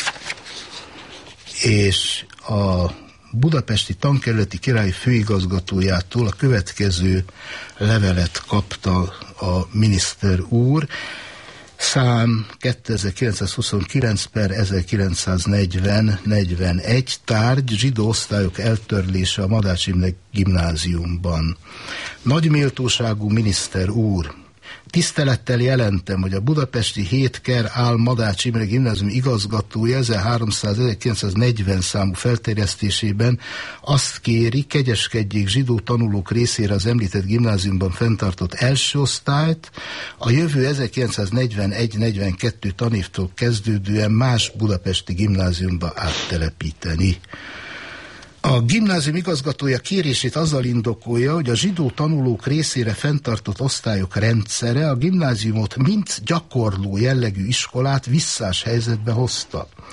és a budapesti tankerületi királyi főigazgatójától a következő levelet kapta a miniszter úr, szám kétezer-kilencszázhuszonkilenc per ezerkilencszáznegyven negyvenegy, tárgy zsidó osztályok eltörlése a Madách Imre Gimnáziumban. Nagy méltóságú miniszter úr, tisztelettel jelentem, hogy a budapesti hét Ker Áll Madách Imre Gimnázium igazgatója ezerháromszáz ezerkilencszáznegyven számú felterjesztésében azt kéri, kegyeskedjék zsidó tanulók részére az említett gimnáziumban fenntartott első osztályt, a jövő ezerkilencszáznegyvenegy negyvenkettő tanévtől kezdődően más budapesti gimnáziumba áttelepíteni. A gimnázium igazgatója kérését azzal indokolja, hogy a zsidó tanulók részére fenntartott osztályok rendszere a gimnáziumot mint gyakorló jellegű iskolát visszás helyzetbe hozta.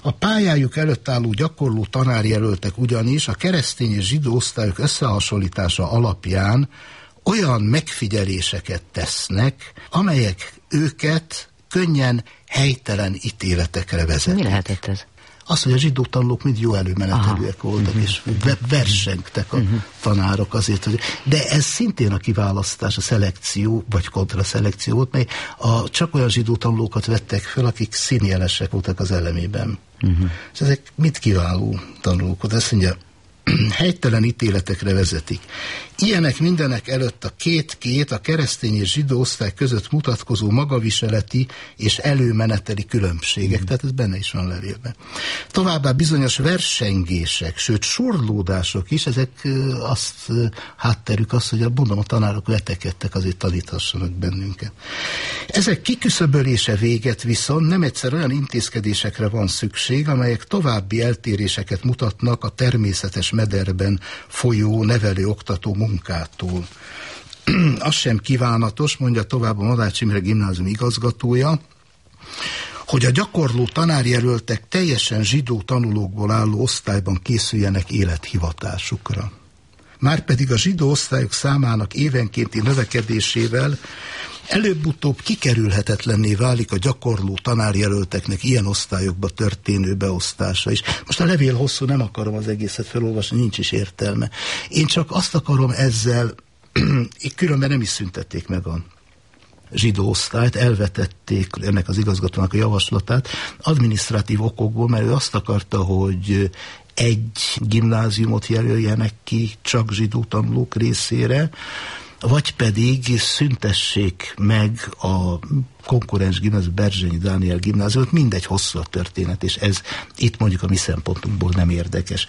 A pályájuk előtt álló gyakorló tanárjelöltek ugyanis a keresztény és zsidó osztályok összehasonlítása alapján olyan megfigyeléseket tesznek, amelyek őket könnyen helytelen ítéletekre vezetik. Mi lehetett ez? Az, hogy a zsidó tanulók mind jó előmenetelőek voltak, uh-huh. és versengtek a uh-huh. tanárok azért, hogy... De ez szintén a kiválasztás, a szelekció, vagy kontraszelekció volt, mely a, csak olyan zsidó tanulókat vettek fel, akik színjelesek voltak az elemében. Uh-huh. És ezek mind kiváló tanulók. Ezt mondja, helytelen ítéletekre vezetik. Ilyenek mindenek előtt a két-két, a keresztény és zsidó osztály között mutatkozó magaviseleti és előmeneteli különbségek, mm. tehát ez benne is van levélben. Továbbá bizonyos versengések, sőt surlódások is, ezek azt hátterük az, hogy a, mondom, a tanárok vetekedtek, azért taníthassanak bennünket. Ezek kiküszöbölése véget viszont nem egyszer olyan intézkedésekre van szükség, amelyek további eltéréseket mutatnak a természetes mederben folyó nevelő-oktató munkától. Az sem kívánatos, mondja tovább a Madács Imre gimnázium igazgatója, hogy a gyakorló tanárjelöltek teljesen zsidó tanulókból álló osztályban készüljenek élethivatásukra. Márpedig a zsidó osztályok számának évenkénti növekedésével előbb-utóbb kikerülhetetlenné válik a gyakorló tanárjelölteknek ilyen osztályokba történő beosztása is. Most a levél hosszú, nem akarom az egészet felolvasni, nincs is értelme. Én csak azt akarom ezzel, különben nem is szüntették meg a zsidó osztályt, elvetették ennek az igazgatónak a javaslatát adminisztratív okokból, mert ő azt akarta, hogy egy gimnáziumot jelöljenek ki csak zsidó tanulók részére, vagy pedig szüntessék meg a konkurens gimnázium, Berzsenyi Dániel gimnáziumot, mindegy, hosszú a történet, és ez itt mondjuk a mi szempontunkból nem érdekes.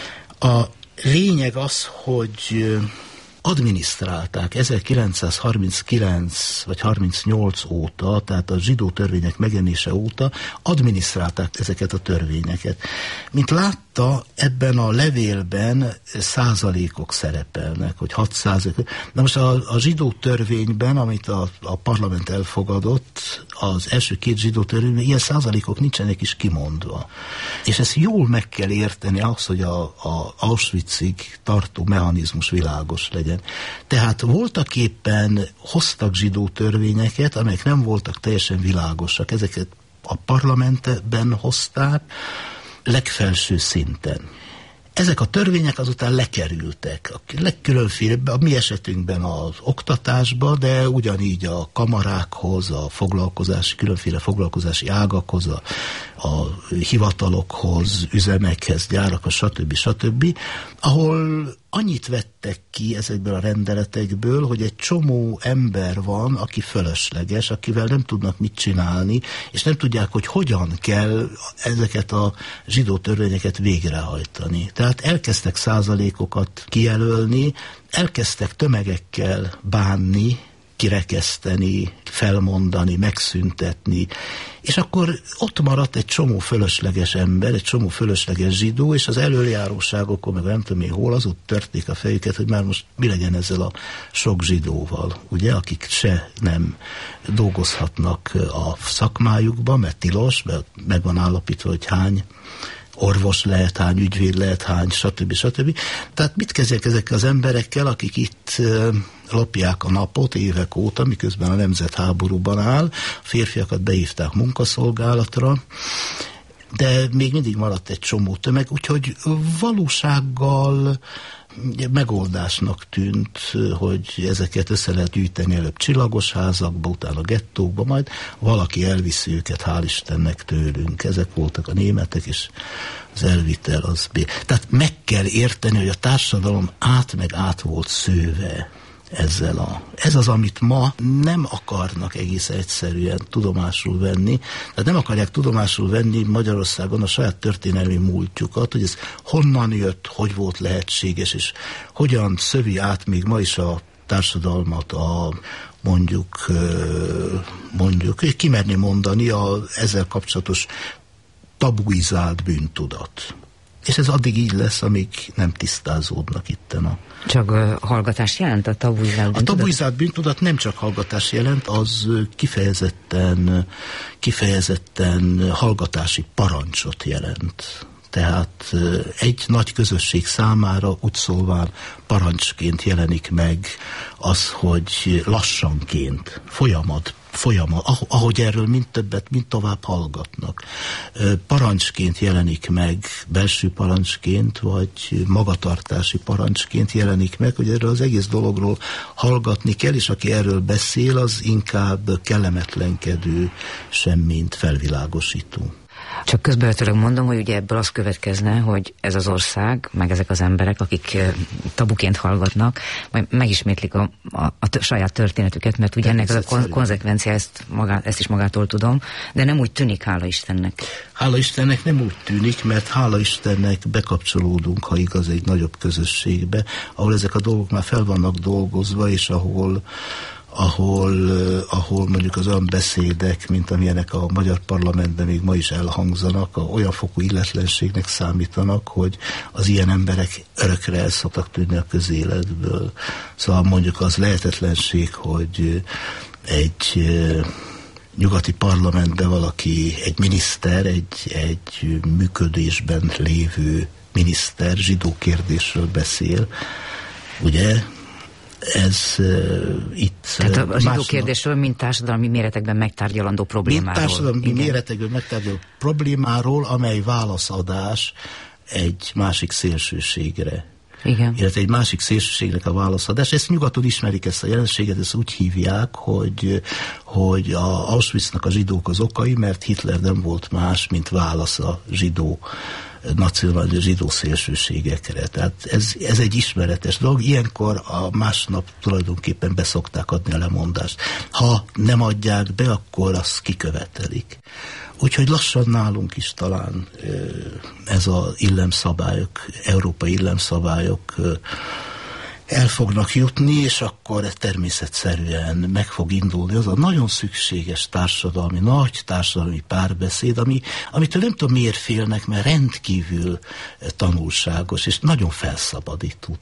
A lényeg az, hogy adminisztrálták ezerkilencszázharminckilenc vagy harmincnyolc óta, tehát a zsidó törvények megjelenése óta adminisztrálták ezeket a törvényeket. Mint látta, ebben a levélben százalékok szerepelnek, hogy hat százalék. Na most a, a zsidó törvényben, amit a, a parlament elfogadott, az első két zsidó törvényben ilyen százalékok nincsenek is kimondva. És ezt jól meg kell érteni ahhoz, hogy a, a Auschwitzig tartó mechanizmus világos legyen. Tehát voltak éppen hoztak zsidó törvényeket, amelyek nem voltak teljesen világosak. Ezeket a parlamentben hozták legfelső szinten. Ezek a törvények azután lekerültek. A legkülönfélebb, a mi esetünkben az oktatásba, de ugyanígy a kamarákhoz, a foglalkozási, különféle foglalkozási ágakhoz, a, a hivatalokhoz, üzemekhez, gyárakhoz, stb. stb., ahol annyit vettek ki ezekből a rendeletekből, hogy egy csomó ember van, aki fölösleges, akivel nem tudnak mit csinálni, és nem tudják, hogy hogyan kell ezeket a zsidó törvényeket végrehajtani. Tehát elkezdtek százalékokat kijelölni, elkezdtek tömegekkel bánni, kirekeszteni, felmondani, megszüntetni, és akkor ott maradt egy csomó fölösleges ember, egy csomó fölösleges zsidó, és az elöljáróságokon, meg nem tudom én hol, az ott törték a fejüket, hogy már most mi legyen ezzel a sok zsidóval, ugye, akik se nem dolgozhatnak a szakmájukban, mert tilos, mert meg van állapítva, hogy hány orvos lehet, hány ügyvéd lehet, hány, stb. stb. Tehát mit kezdjek ezekkel az emberekkel, akik itt uh, lopják a napot évek óta, miközben a nemzet háborúban áll, a férfiakat beívták munkaszolgálatra, de még mindig maradt egy csomó tömeg, úgyhogy valósággal megoldásnak tűnt, hogy ezeket össze lehet gyűjteni előbb csillagos házakba, utána gettókba, majd valaki elviszi őket, hál' Istennek tőlünk. Ezek voltak a németek, és az elvitel az B. Tehát meg kell érteni, hogy a társadalom át meg át volt szőve ezzel a... Ez az, amit ma nem akarnak egész egyszerűen tudomásul venni. Tehát nem akarják tudomásul venni Magyarországon a saját történelmi múltjukat, hogy ez honnan jött, hogy volt lehetséges, és hogyan szövi át még ma is a társadalmat a mondjuk, mondjuk kimerni mondani a ezzel kapcsolatos tabuizált bűntudat. És ez addig így lesz, amíg nem tisztázódnak itten a... Csak uh, hallgatás jelent a tabuizált bűntudat? A tabuizált bűntudat nem csak hallgatás jelent, az kifejezetten, kifejezetten hallgatási parancsot jelent. Tehát egy nagy közösség számára úgy szólván parancsként jelenik meg az, hogy lassanként, folyamat, folyamat, ahogy erről mind többet, mind tovább hallgatnak. Parancsként jelenik meg, belső parancsként, vagy magatartási parancsként jelenik meg, hogy erről az egész dologról hallgatni kell, és aki erről beszél, az inkább kellemetlenkedő, semmint felvilágosító. Csak közbevetőleg mondom, hogy ugye ebből az következne, hogy ez az ország, meg ezek az emberek, akik tabuként hallgatnak, majd megismétlik a, a, a t- saját történetüket, mert ugye ennek a kon- konzekvencia, ezt, magá, ezt is magától tudom, de nem úgy tűnik, hála Istennek. Hála Istennek nem úgy tűnik, mert hála Istennek bekapcsolódunk, ha igaz, egy nagyobb közösségbe, ahol ezek a dolgok már fel vannak dolgozva, és ahol ahol, ahol mondjuk az olyan beszédek, mint amilyenek a magyar parlamentben még ma is elhangzanak, olyan fokú illetlenségnek számítanak, hogy az ilyen emberek örökre el szoktak tűnni a közéletből. Szóval mondjuk az lehetetlenség, hogy egy nyugati parlamentben valaki, egy miniszter, egy, egy működésben lévő miniszter zsidó kérdésről beszél, ugye? Ez uh, itt... Tehát a, a zsidó kérdésről, mint társadalmi méretekben megtárgyalandó problémáról. Mint társadalmi igen. méretekben megtárgyalandó problémáról, amely válaszadás egy másik szélsőségre. Igen. Illetve egy másik szélsőségnek a válaszadás. Ezt nyugaton ismerik, ezt a jelenséget, ezt úgy hívják, hogy, hogy a Auschwitznak a zsidók az okai, mert Hitler nem volt más, mint válasz a zsidó nacionális zsidó szélsőségekre. Tehát ez, ez egy ismeretes dolog. Ilyenkor a másnap tulajdonképpen beszokták adni a lemondást. Ha nem adják be, akkor azt kikövetelik. Úgyhogy lassan nálunk is talán ez az illemszabályok, európai illemszabályok el fognak jutni, és akkor természetszerűen meg fog indulni az a nagyon szükséges társadalmi, nagy társadalmi párbeszéd, ami, amitől nem tudom miért félnek, mert rendkívül tanulságos, és nagyon felszabadító.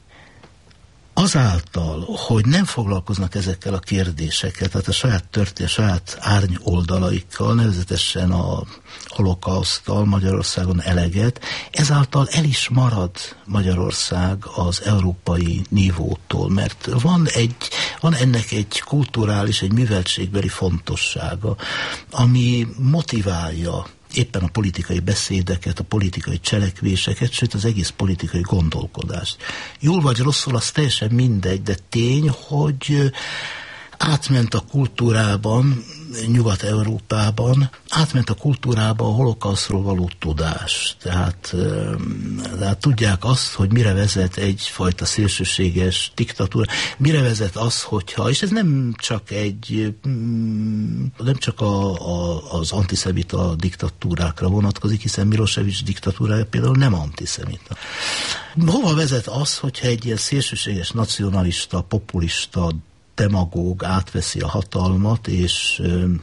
Azáltal, hogy nem foglalkoznak ezekkel a kérdésekkel, tehát a saját történet, a saját árny oldalaikkal, nevezetesen a holokauszttal Magyarországon eleget, ezáltal el is marad Magyarország az európai nívótól, mert van, egy, van ennek egy kulturális, egy műveltségbeli fontossága, ami motiválja éppen a politikai beszédeket, a politikai cselekvéseket, sőt az egész politikai gondolkodást. Jól vagy rosszul, az teljesen mindegy, de tény, hogy átment a kultúrában, Nyugat-Európában, átment a kultúrába a holokausztról való tudás. Tehát, tehát tudják azt, hogy mire vezet egyfajta szélsőséges diktatúra, mire vezet az, hogyha, és ez nem csak egy, nem csak a, a, az antiszemita diktatúrákra vonatkozik, hiszen Milosevic diktatúrája például nem antiszemita. Hova vezet az, hogyha egy ilyen szélsőséges nacionalista, populista demagóg átveszi a hatalmat, és,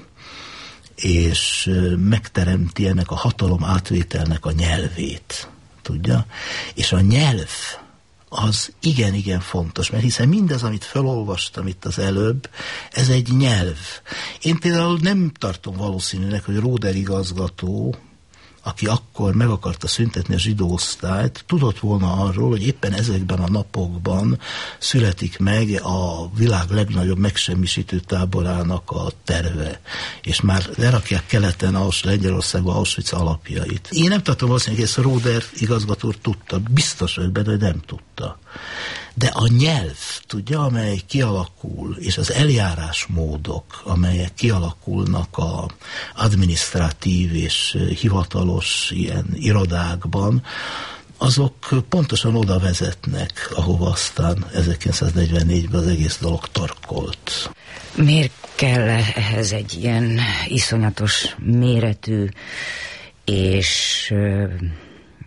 és megteremti ennek a hatalom átvételnek a nyelvét, tudja? És a nyelv az igen-igen fontos, mert hiszen mindez, amit felolvastam itt az előbb, ez egy nyelv. Én például nem tartom valószínűnek, hogy Roder igazgató, aki akkor meg akarta szüntetni a zsidó osztályt, tudott volna arról, hogy éppen ezekben a napokban születik meg a világ legnagyobb megsemmisítő táborának a terve, és már lerakják keleten, ahhoz Lengyelországban Auschwitz alapjait. Én nem tartom valószínűleg, hogy ezt a Roder igazgató tudta, biztos vagyok benne, hogy nem tudta. De a nyelv, tudja, amely kialakul, és az eljárásmódok, amelyek kialakulnak a adminisztratív és hivatalos ilyen irodákban, azok pontosan oda vezetnek, ahova aztán ezerkilencszáznegyvennégyben az egész dolog torkolt. Miért kell ehhez egy ilyen iszonyatos méretű és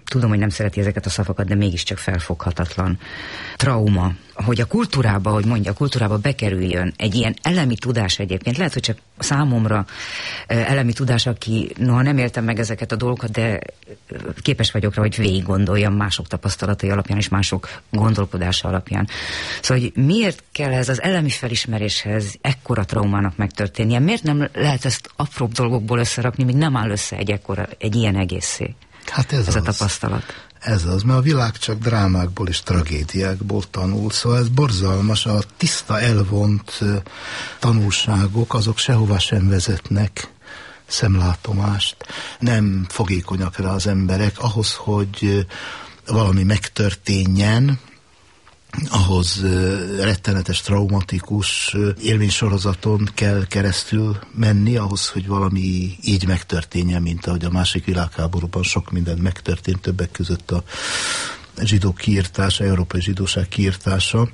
tudom, hogy nem szereti ezeket a szavakat, de mégiscsak felfoghatatlan trauma, hogy a kultúrába, hogy mondja, a kultúrába bekerüljön egy ilyen elemi tudás egyébként. Lehet, hogy csak számomra elemi tudás, aki noha nem értem meg ezeket a dolgokat, de képes vagyok rá, hogy végig gondoljam mások tapasztalatai alapján és mások gondolkodása alapján. Szóval, hogy miért kell ez az elemi felismeréshez ekkora traumának megtörténnie? Miért nem lehet ezt apróbb dolgokból összerakni, míg nem áll össze egy, ekkora, egy ilyen egészé? Hát ez, ez az. a tapasztalat. Ez az, mert a világ csak drámákból és tragédiákból tanul, szóval ez borzalmas, a tiszta elvont tanulságok, azok sehova sem vezetnek szemlátomást, nem fogékonyak rá az emberek, ahhoz, hogy valami megtörténjen, ahhoz rettenetes, traumatikus élménysorozaton kell keresztül menni, ahhoz, hogy valami így megtörténjen, mint ahogy a második világháborúban sok minden megtörtént, többek között a zsidók kiirtása, európai zsidóság kiirtása.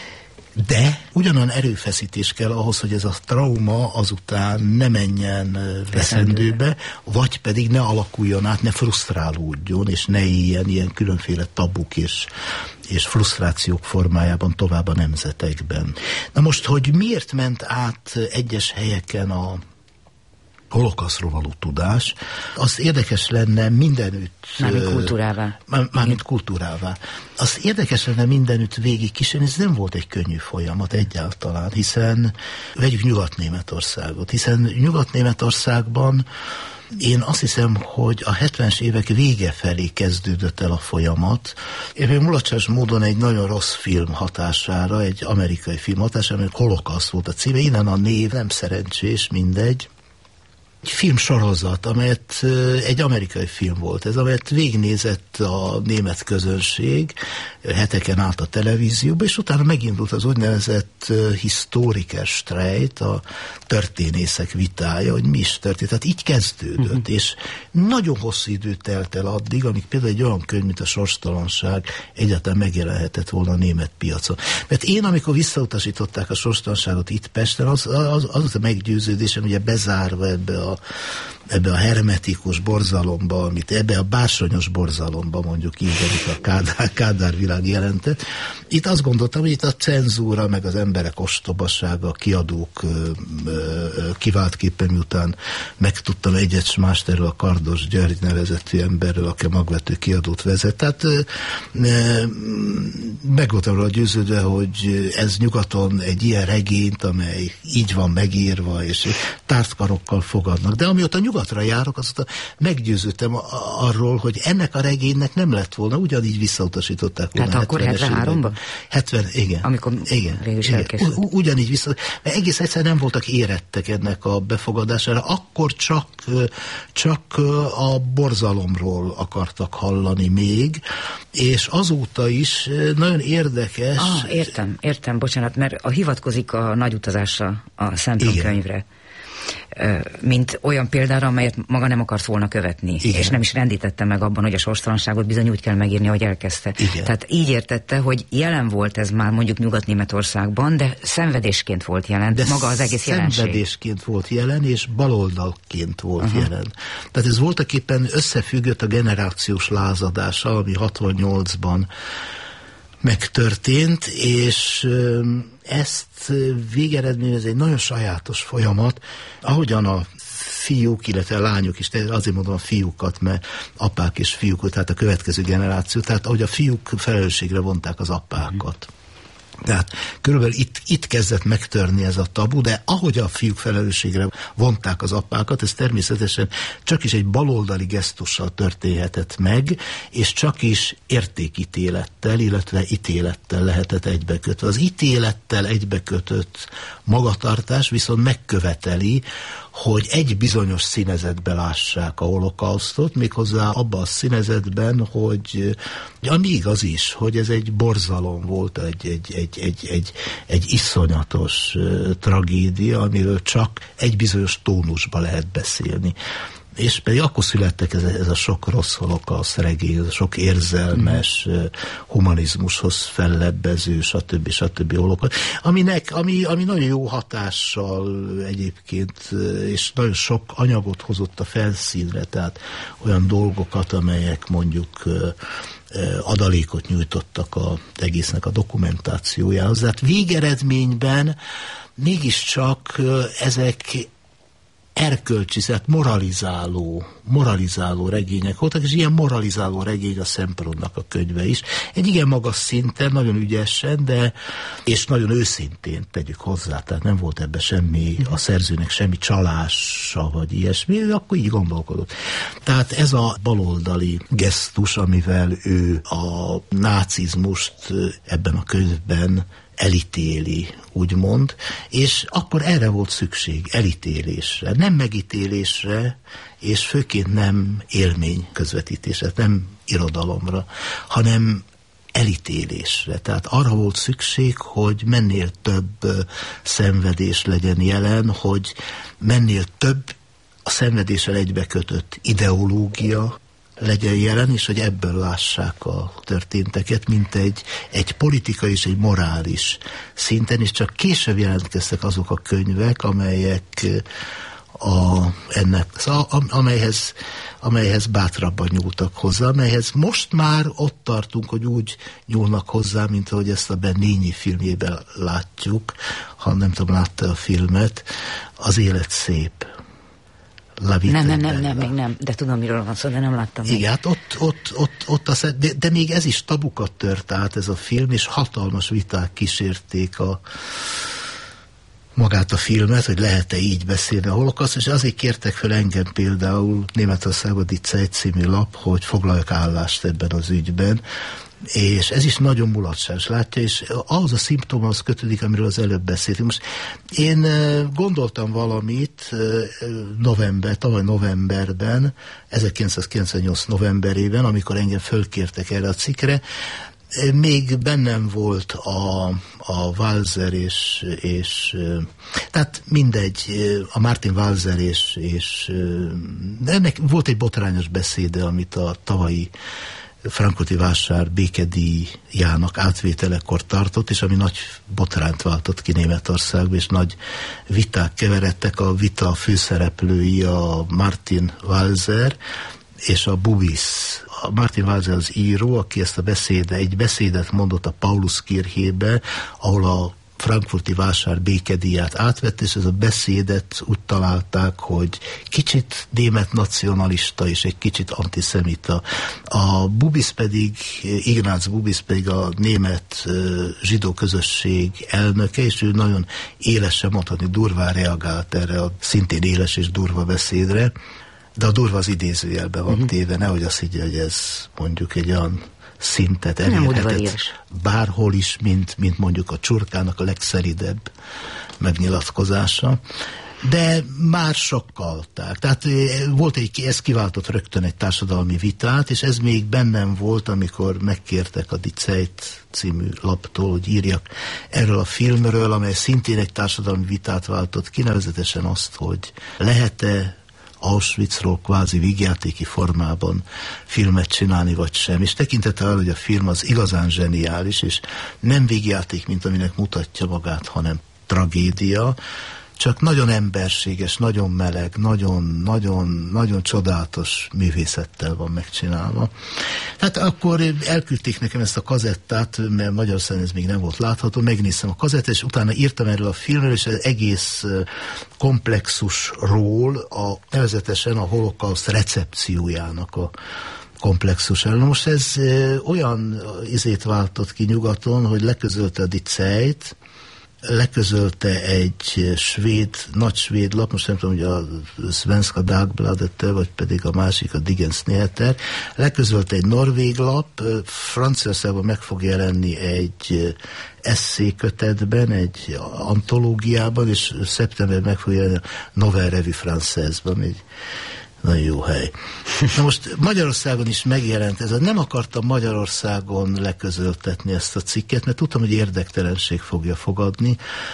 De ugyanolyan erőfeszítés kell ahhoz, hogy ez a trauma azután ne menjen veszendőbe, vagy pedig ne alakuljon át, ne frusztrálódjon, és ne éljen ilyen különféle tabuk és, és frusztrációk formájában tovább a nemzetekben. Na most, hogy miért ment át egyes helyeken a holokausztról való tudás, az érdekes lenne mindenütt... Mármint kultúrává. Mármint kultúrává. Az érdekes lenne mindenütt végig kísérni, ez nem volt egy könnyű folyamat egyáltalán, hiszen vegyük Nyugat-Németországot, hiszen Nyugat-Németországban én azt hiszem, hogy a hetvenes évek vége felé kezdődött el a folyamat. Én mulacsás módon egy nagyon rossz film hatására, egy amerikai film hatására, amely Holokauszt volt a címe, innen a név, nem szerencsés, mindegy. Egy filmsorozat, amelyet egy amerikai film volt, ez amelyet végignézett a német közönség, heteken át a televízióba, és utána megindult az úgynevezett historiker strejt, a történészek vitája, hogy mi is történt. Tehát így kezdődött, uh-huh. és nagyon hosszú idő telt el addig, amíg például egy olyan könyv, mint a Sorstalanság egyáltalán megjelenhetett volna a német piacon. Mert én, amikor visszautasították a sorstalanságot itt Pesten, az az, az a meggyőződésem, ugye bezárva ebbe a ebbe a hermetikus borzalomba, amit ebbe a bársonyos borzalomba, mondjuk így, amit a Kádár, Kádár világ jelentett. Itt azt gondoltam, hogy itt a cenzúra, meg az emberek ostobasága, a kiadók kiváltképpen, miután megtudtam egyet s mást erről a Kardos György nevezetű emberről, aki a magvető kiadót vezet. Tehát meg voltam róla győződve, hogy ez nyugaton egy ilyen regényt, amely így van megírva, és tárt karokkal fogadnak. De amióta nyugatra járok, azóta meggyőződtem arról, hogy ennek a regénynek nem lett volna, ugyanígy visszautasították volna. Tehát akkor hetvenháromban? hetven, igen. Amikor igen, igen. Ugyanígy vissza, mert egész egyszer nem voltak érettek ennek a befogadására, akkor csak, csak a borzalomról akartak hallani még, és azóta is nagyon érdekes... Ah, értem, értem, bocsánat, mert a hivatkozik a nagy utazásra, a szemtankönyvre, mint olyan példára, amelyet maga nem akart volna követni. Igen. És nem is rendítette meg abban, hogy a sorstalanságot bizony úgy kell megírni, ahogy elkezdte. Igen. Tehát így értette, hogy jelen volt ez már mondjuk Nyugat-Németországban, de szenvedésként volt jelen, de maga az egész jelenség. Szenvedésként volt jelen, és baloldalként volt uh-huh. jelen. Tehát ez voltaképpen összefüggött a generációs lázadása, ami hatvannyolcban megtörtént, és ezt végeredményez egy nagyon sajátos folyamat, ahogyan a fiúk, illetve a lányok is, azért mondom a fiúkat, mert apák és fiúk, tehát a következő generáció, tehát ahogy a fiúk felelősségre vonták az apákat. Tehát körülbelül itt, itt kezdett megtörni ez a tabu, de ahogy a fiúk felelősségre vonták az apákat, ez természetesen csak is egy baloldali gesztussal történhetett meg, és csak is értékítélettel, illetve ítélettel lehetett egybekötve. Az ítélettel egybekötött magatartás viszont megköveteli, hogy egy bizonyos színezetbe lássák a holokausztot, méghozzá abban a színezetben, hogy ami igaz is, hogy ez egy borzalom volt, egy, egy, egy, egy, egy, egy iszonyatos uh, tragédia, amiről csak egy bizonyos tónusba lehet beszélni. És pedig akkor születtek ez, ez a sok rossz holokauszt regény, ez a sok érzelmes, mm. humanizmushoz fellebbező, stb. stb. Holokauszt, aminek, ami, ami nagyon jó hatással egyébként, és nagyon sok anyagot hozott a felszínre, tehát olyan dolgokat, amelyek mondjuk adalékot nyújtottak az egésznek a dokumentációjához. Tehát végeredményben mégiscsak ezek erkölcsi, tehát moralizáló, moralizáló regények voltak, és ilyen moralizáló regény a Szempronnak a könyve is. Egy igen magas szinten, nagyon ügyesen, de és nagyon őszintén tegyük hozzá, tehát nem volt ebben semmi, a szerzőnek semmi csalása, vagy ilyesmi, ő akkor így gondolkodott. Tehát ez a baloldali gesztus, amivel ő a nácizmust ebben a könyvben elítéli, úgymond, és akkor erre volt szükség, elítélésre, nem megítélésre, és főként nem élmény közvetítésre, nem irodalomra, hanem elítélésre. Tehát arra volt szükség, hogy mennél több szenvedés legyen jelen, hogy mennél több a szenvedéssel egybekötött ideológia legyen jelen, és hogy ebből lássák a történteket, mint egy, egy politikai és egy morális szinten, és csak később jelentkeztek azok a könyvek, amelyek a, ennek, amelyhez, amelyhez bátrabban nyúltak hozzá, amelyhez most már ott tartunk, hogy úgy nyúlnak hozzá, mint ahogy ezt a Benigni filmjében látjuk, ha nem tudom, látta a filmet, Az élet szép. Nem, nem, nem, nem, még nem, de tudom, miről van szó, de nem láttam. Igen, hát ott, ott, ott, ott a, de, de még ez is tabukat tört át, ez a film, és hatalmas viták kísérték a magát a filmet, hogy lehet-e így beszélni a holokauszt, és azért kértek fel engem például Németországban Die Zeit című lap, hogy foglaljak állást ebben az ügyben, és ez is nagyon mulatságos, látja, és ahhoz a szimptomához kötődik, amiről az előbb beszéltünk. Most én gondoltam valamit november, tavaly novemberben, ezerkilencszázkilencvennyolc novemberében, amikor engem fölkértek erre a cikkre, még bennem volt a, a Walser és, és tehát mindegy, a Martin Walser és, és ennek volt egy botrányos beszéde, amit a tavalyi Frankfurti Vásár békedíjának átvételekor tartott, és ami nagy botrányt váltott ki Németországban, és nagy viták keveredtek. A vita főszereplői a Martin Walser és a Bubis. A Martin Walser az író, aki ezt a beszéde, egy beszédet mondott a Pauluskirchébe, ahol a Frankfurti Vásár békedíját átvett, és ez a beszédet úgy találták, hogy kicsit német nacionalista és egy kicsit antiszemita. A Bubis pedig, Ignác Bubis pedig a német zsidó közösség elnöke, és ő nagyon élesen, mondhatni durván reagált erre a szintén éles és durva beszédre, de a durva az idézőjelben van uh-huh. téve, nehogy azt higgye, hogy ez mondjuk egy olyan szintet elérhetett bárhol is, mint, mint mondjuk a Csurkának a legszeridebb megnyilatkozása. De már sokkalták. Tehát volt egy, ez kiváltott rögtön egy társadalmi vitát, és ez még bennem volt, amikor megkértek a Die Zeit című laptól, hogy írjak erről a filmről, amely szintén egy társadalmi vitát váltott ki, nevezetesen azt, hogy lehet-e Auschwitzról kvázi vígjátéki formában filmet csinálni, vagy sem. És tekintettel, hogy a film az igazán zseniális, és nem vígjáték, mint aminek mutatja magát, hanem tragédia, csak nagyon emberséges, nagyon meleg, nagyon, nagyon, nagyon csodálatos művészettel van megcsinálva. Hát akkor elküldték nekem ezt a kazettát, mert Magyarországon ez még nem volt látható, megnéztem a kazettát, és utána írtam erről a filmről, és az egész komplexusról, a, nevezetesen a holokauszt recepciójának a komplexus. Most ez olyan izét váltott ki nyugaton, hogy leközölte a Die Zeit, leközölte egy svéd, nagy svéd lap, most nem tudom, hogy a Svenska Dagbladet, vagy pedig a másik, a Dagens Nyheter, leközölte egy norvég lap, Franciaországban meg fog jelenni egy esszékötetben, egy antológiában, és szeptemberben meg fog jelenni a Nouvelle Revue Française-ban, egy nagyon jó hely. Na most Magyarországon is megjelent ez. Nem akartam Magyarországon leközöltetni ezt a cikket, mert tudtam, hogy érdektelenség fogja fogadni.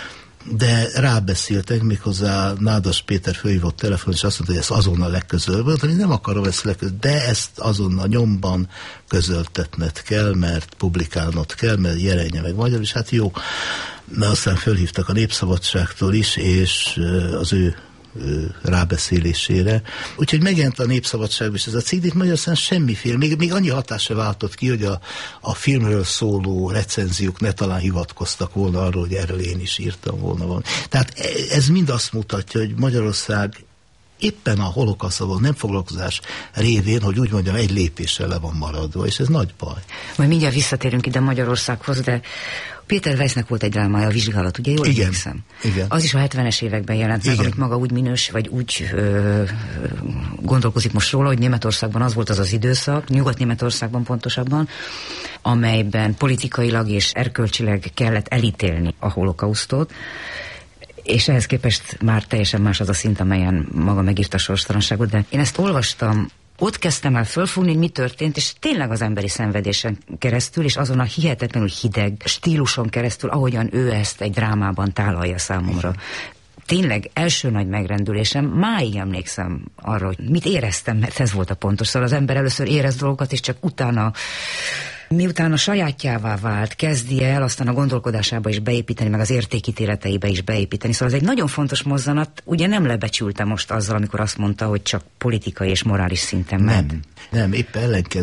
de rábeszéltek, méghozzá Nádas Péter fölhívott telefon, és azt mondta, hogy ezt azonnal legközelebb, hogy nem akarom ezt legközelebb, de ezt azonnal nyomban közöltetned kell, mert publikálnod kell, mert jelenje meg magyar, és hát jó. Mert aztán fölhívtak a Népszabadságtól is, és az ő rábeszélésére. Úgyhogy megjelent a Népszabadságban is ez a cikk, Magyarországon semmiféle, még, még annyi hatása váltott ki, hogy a, a filmről szóló recenziók ne talán hivatkoztak volna arról, hogy erről én is írtam volna volna. Tehát ez mind azt mutatja, hogy Magyarország éppen a holokauszttal nem foglalkozás révén, hogy úgy mondjam, egy lépéssel le van maradva, és ez nagy baj. Majd mindjárt visszatérünk ide Magyarországhoz, de Péter Weissnek volt egy drámája, a Vizsgálat, ugye? Jól igen, emlékszem? Igen. Az is a hetvenes években jelent meg, amit maga úgy minős, vagy úgy ö, gondolkozik most róla, hogy Németországban az volt az az időszak, Nyugat-Németországban pontosabban, amelyben politikailag és erkölcsileg kellett elítélni a holokausztot, és ehhez képest már teljesen más az a szint, amelyen maga megírta a sorstalanságot, de én ezt olvastam, ott kezdtem el fölfogni, hogy mi történt, és tényleg az emberi szenvedésen keresztül, és azon a hihetetlenül hideg stíluson keresztül, ahogyan ő ezt egy drámában tálalja számomra. Tényleg első nagy megrendülésem, máig emlékszem arra, hogy mit éreztem, mert ez volt a pontos. Szóval az ember először érez dolgokat, és csak utána, miután a sajátjává vált, kezdi el aztán a gondolkodásába is beépíteni, meg az értékítéleteibe is beépíteni. Szóval ez egy nagyon fontos mozzanat, ugye nem lebecsülte most azzal, amikor azt mondta, hogy csak politikai és morális szinten ment. Nem, nem, épp ellenkező.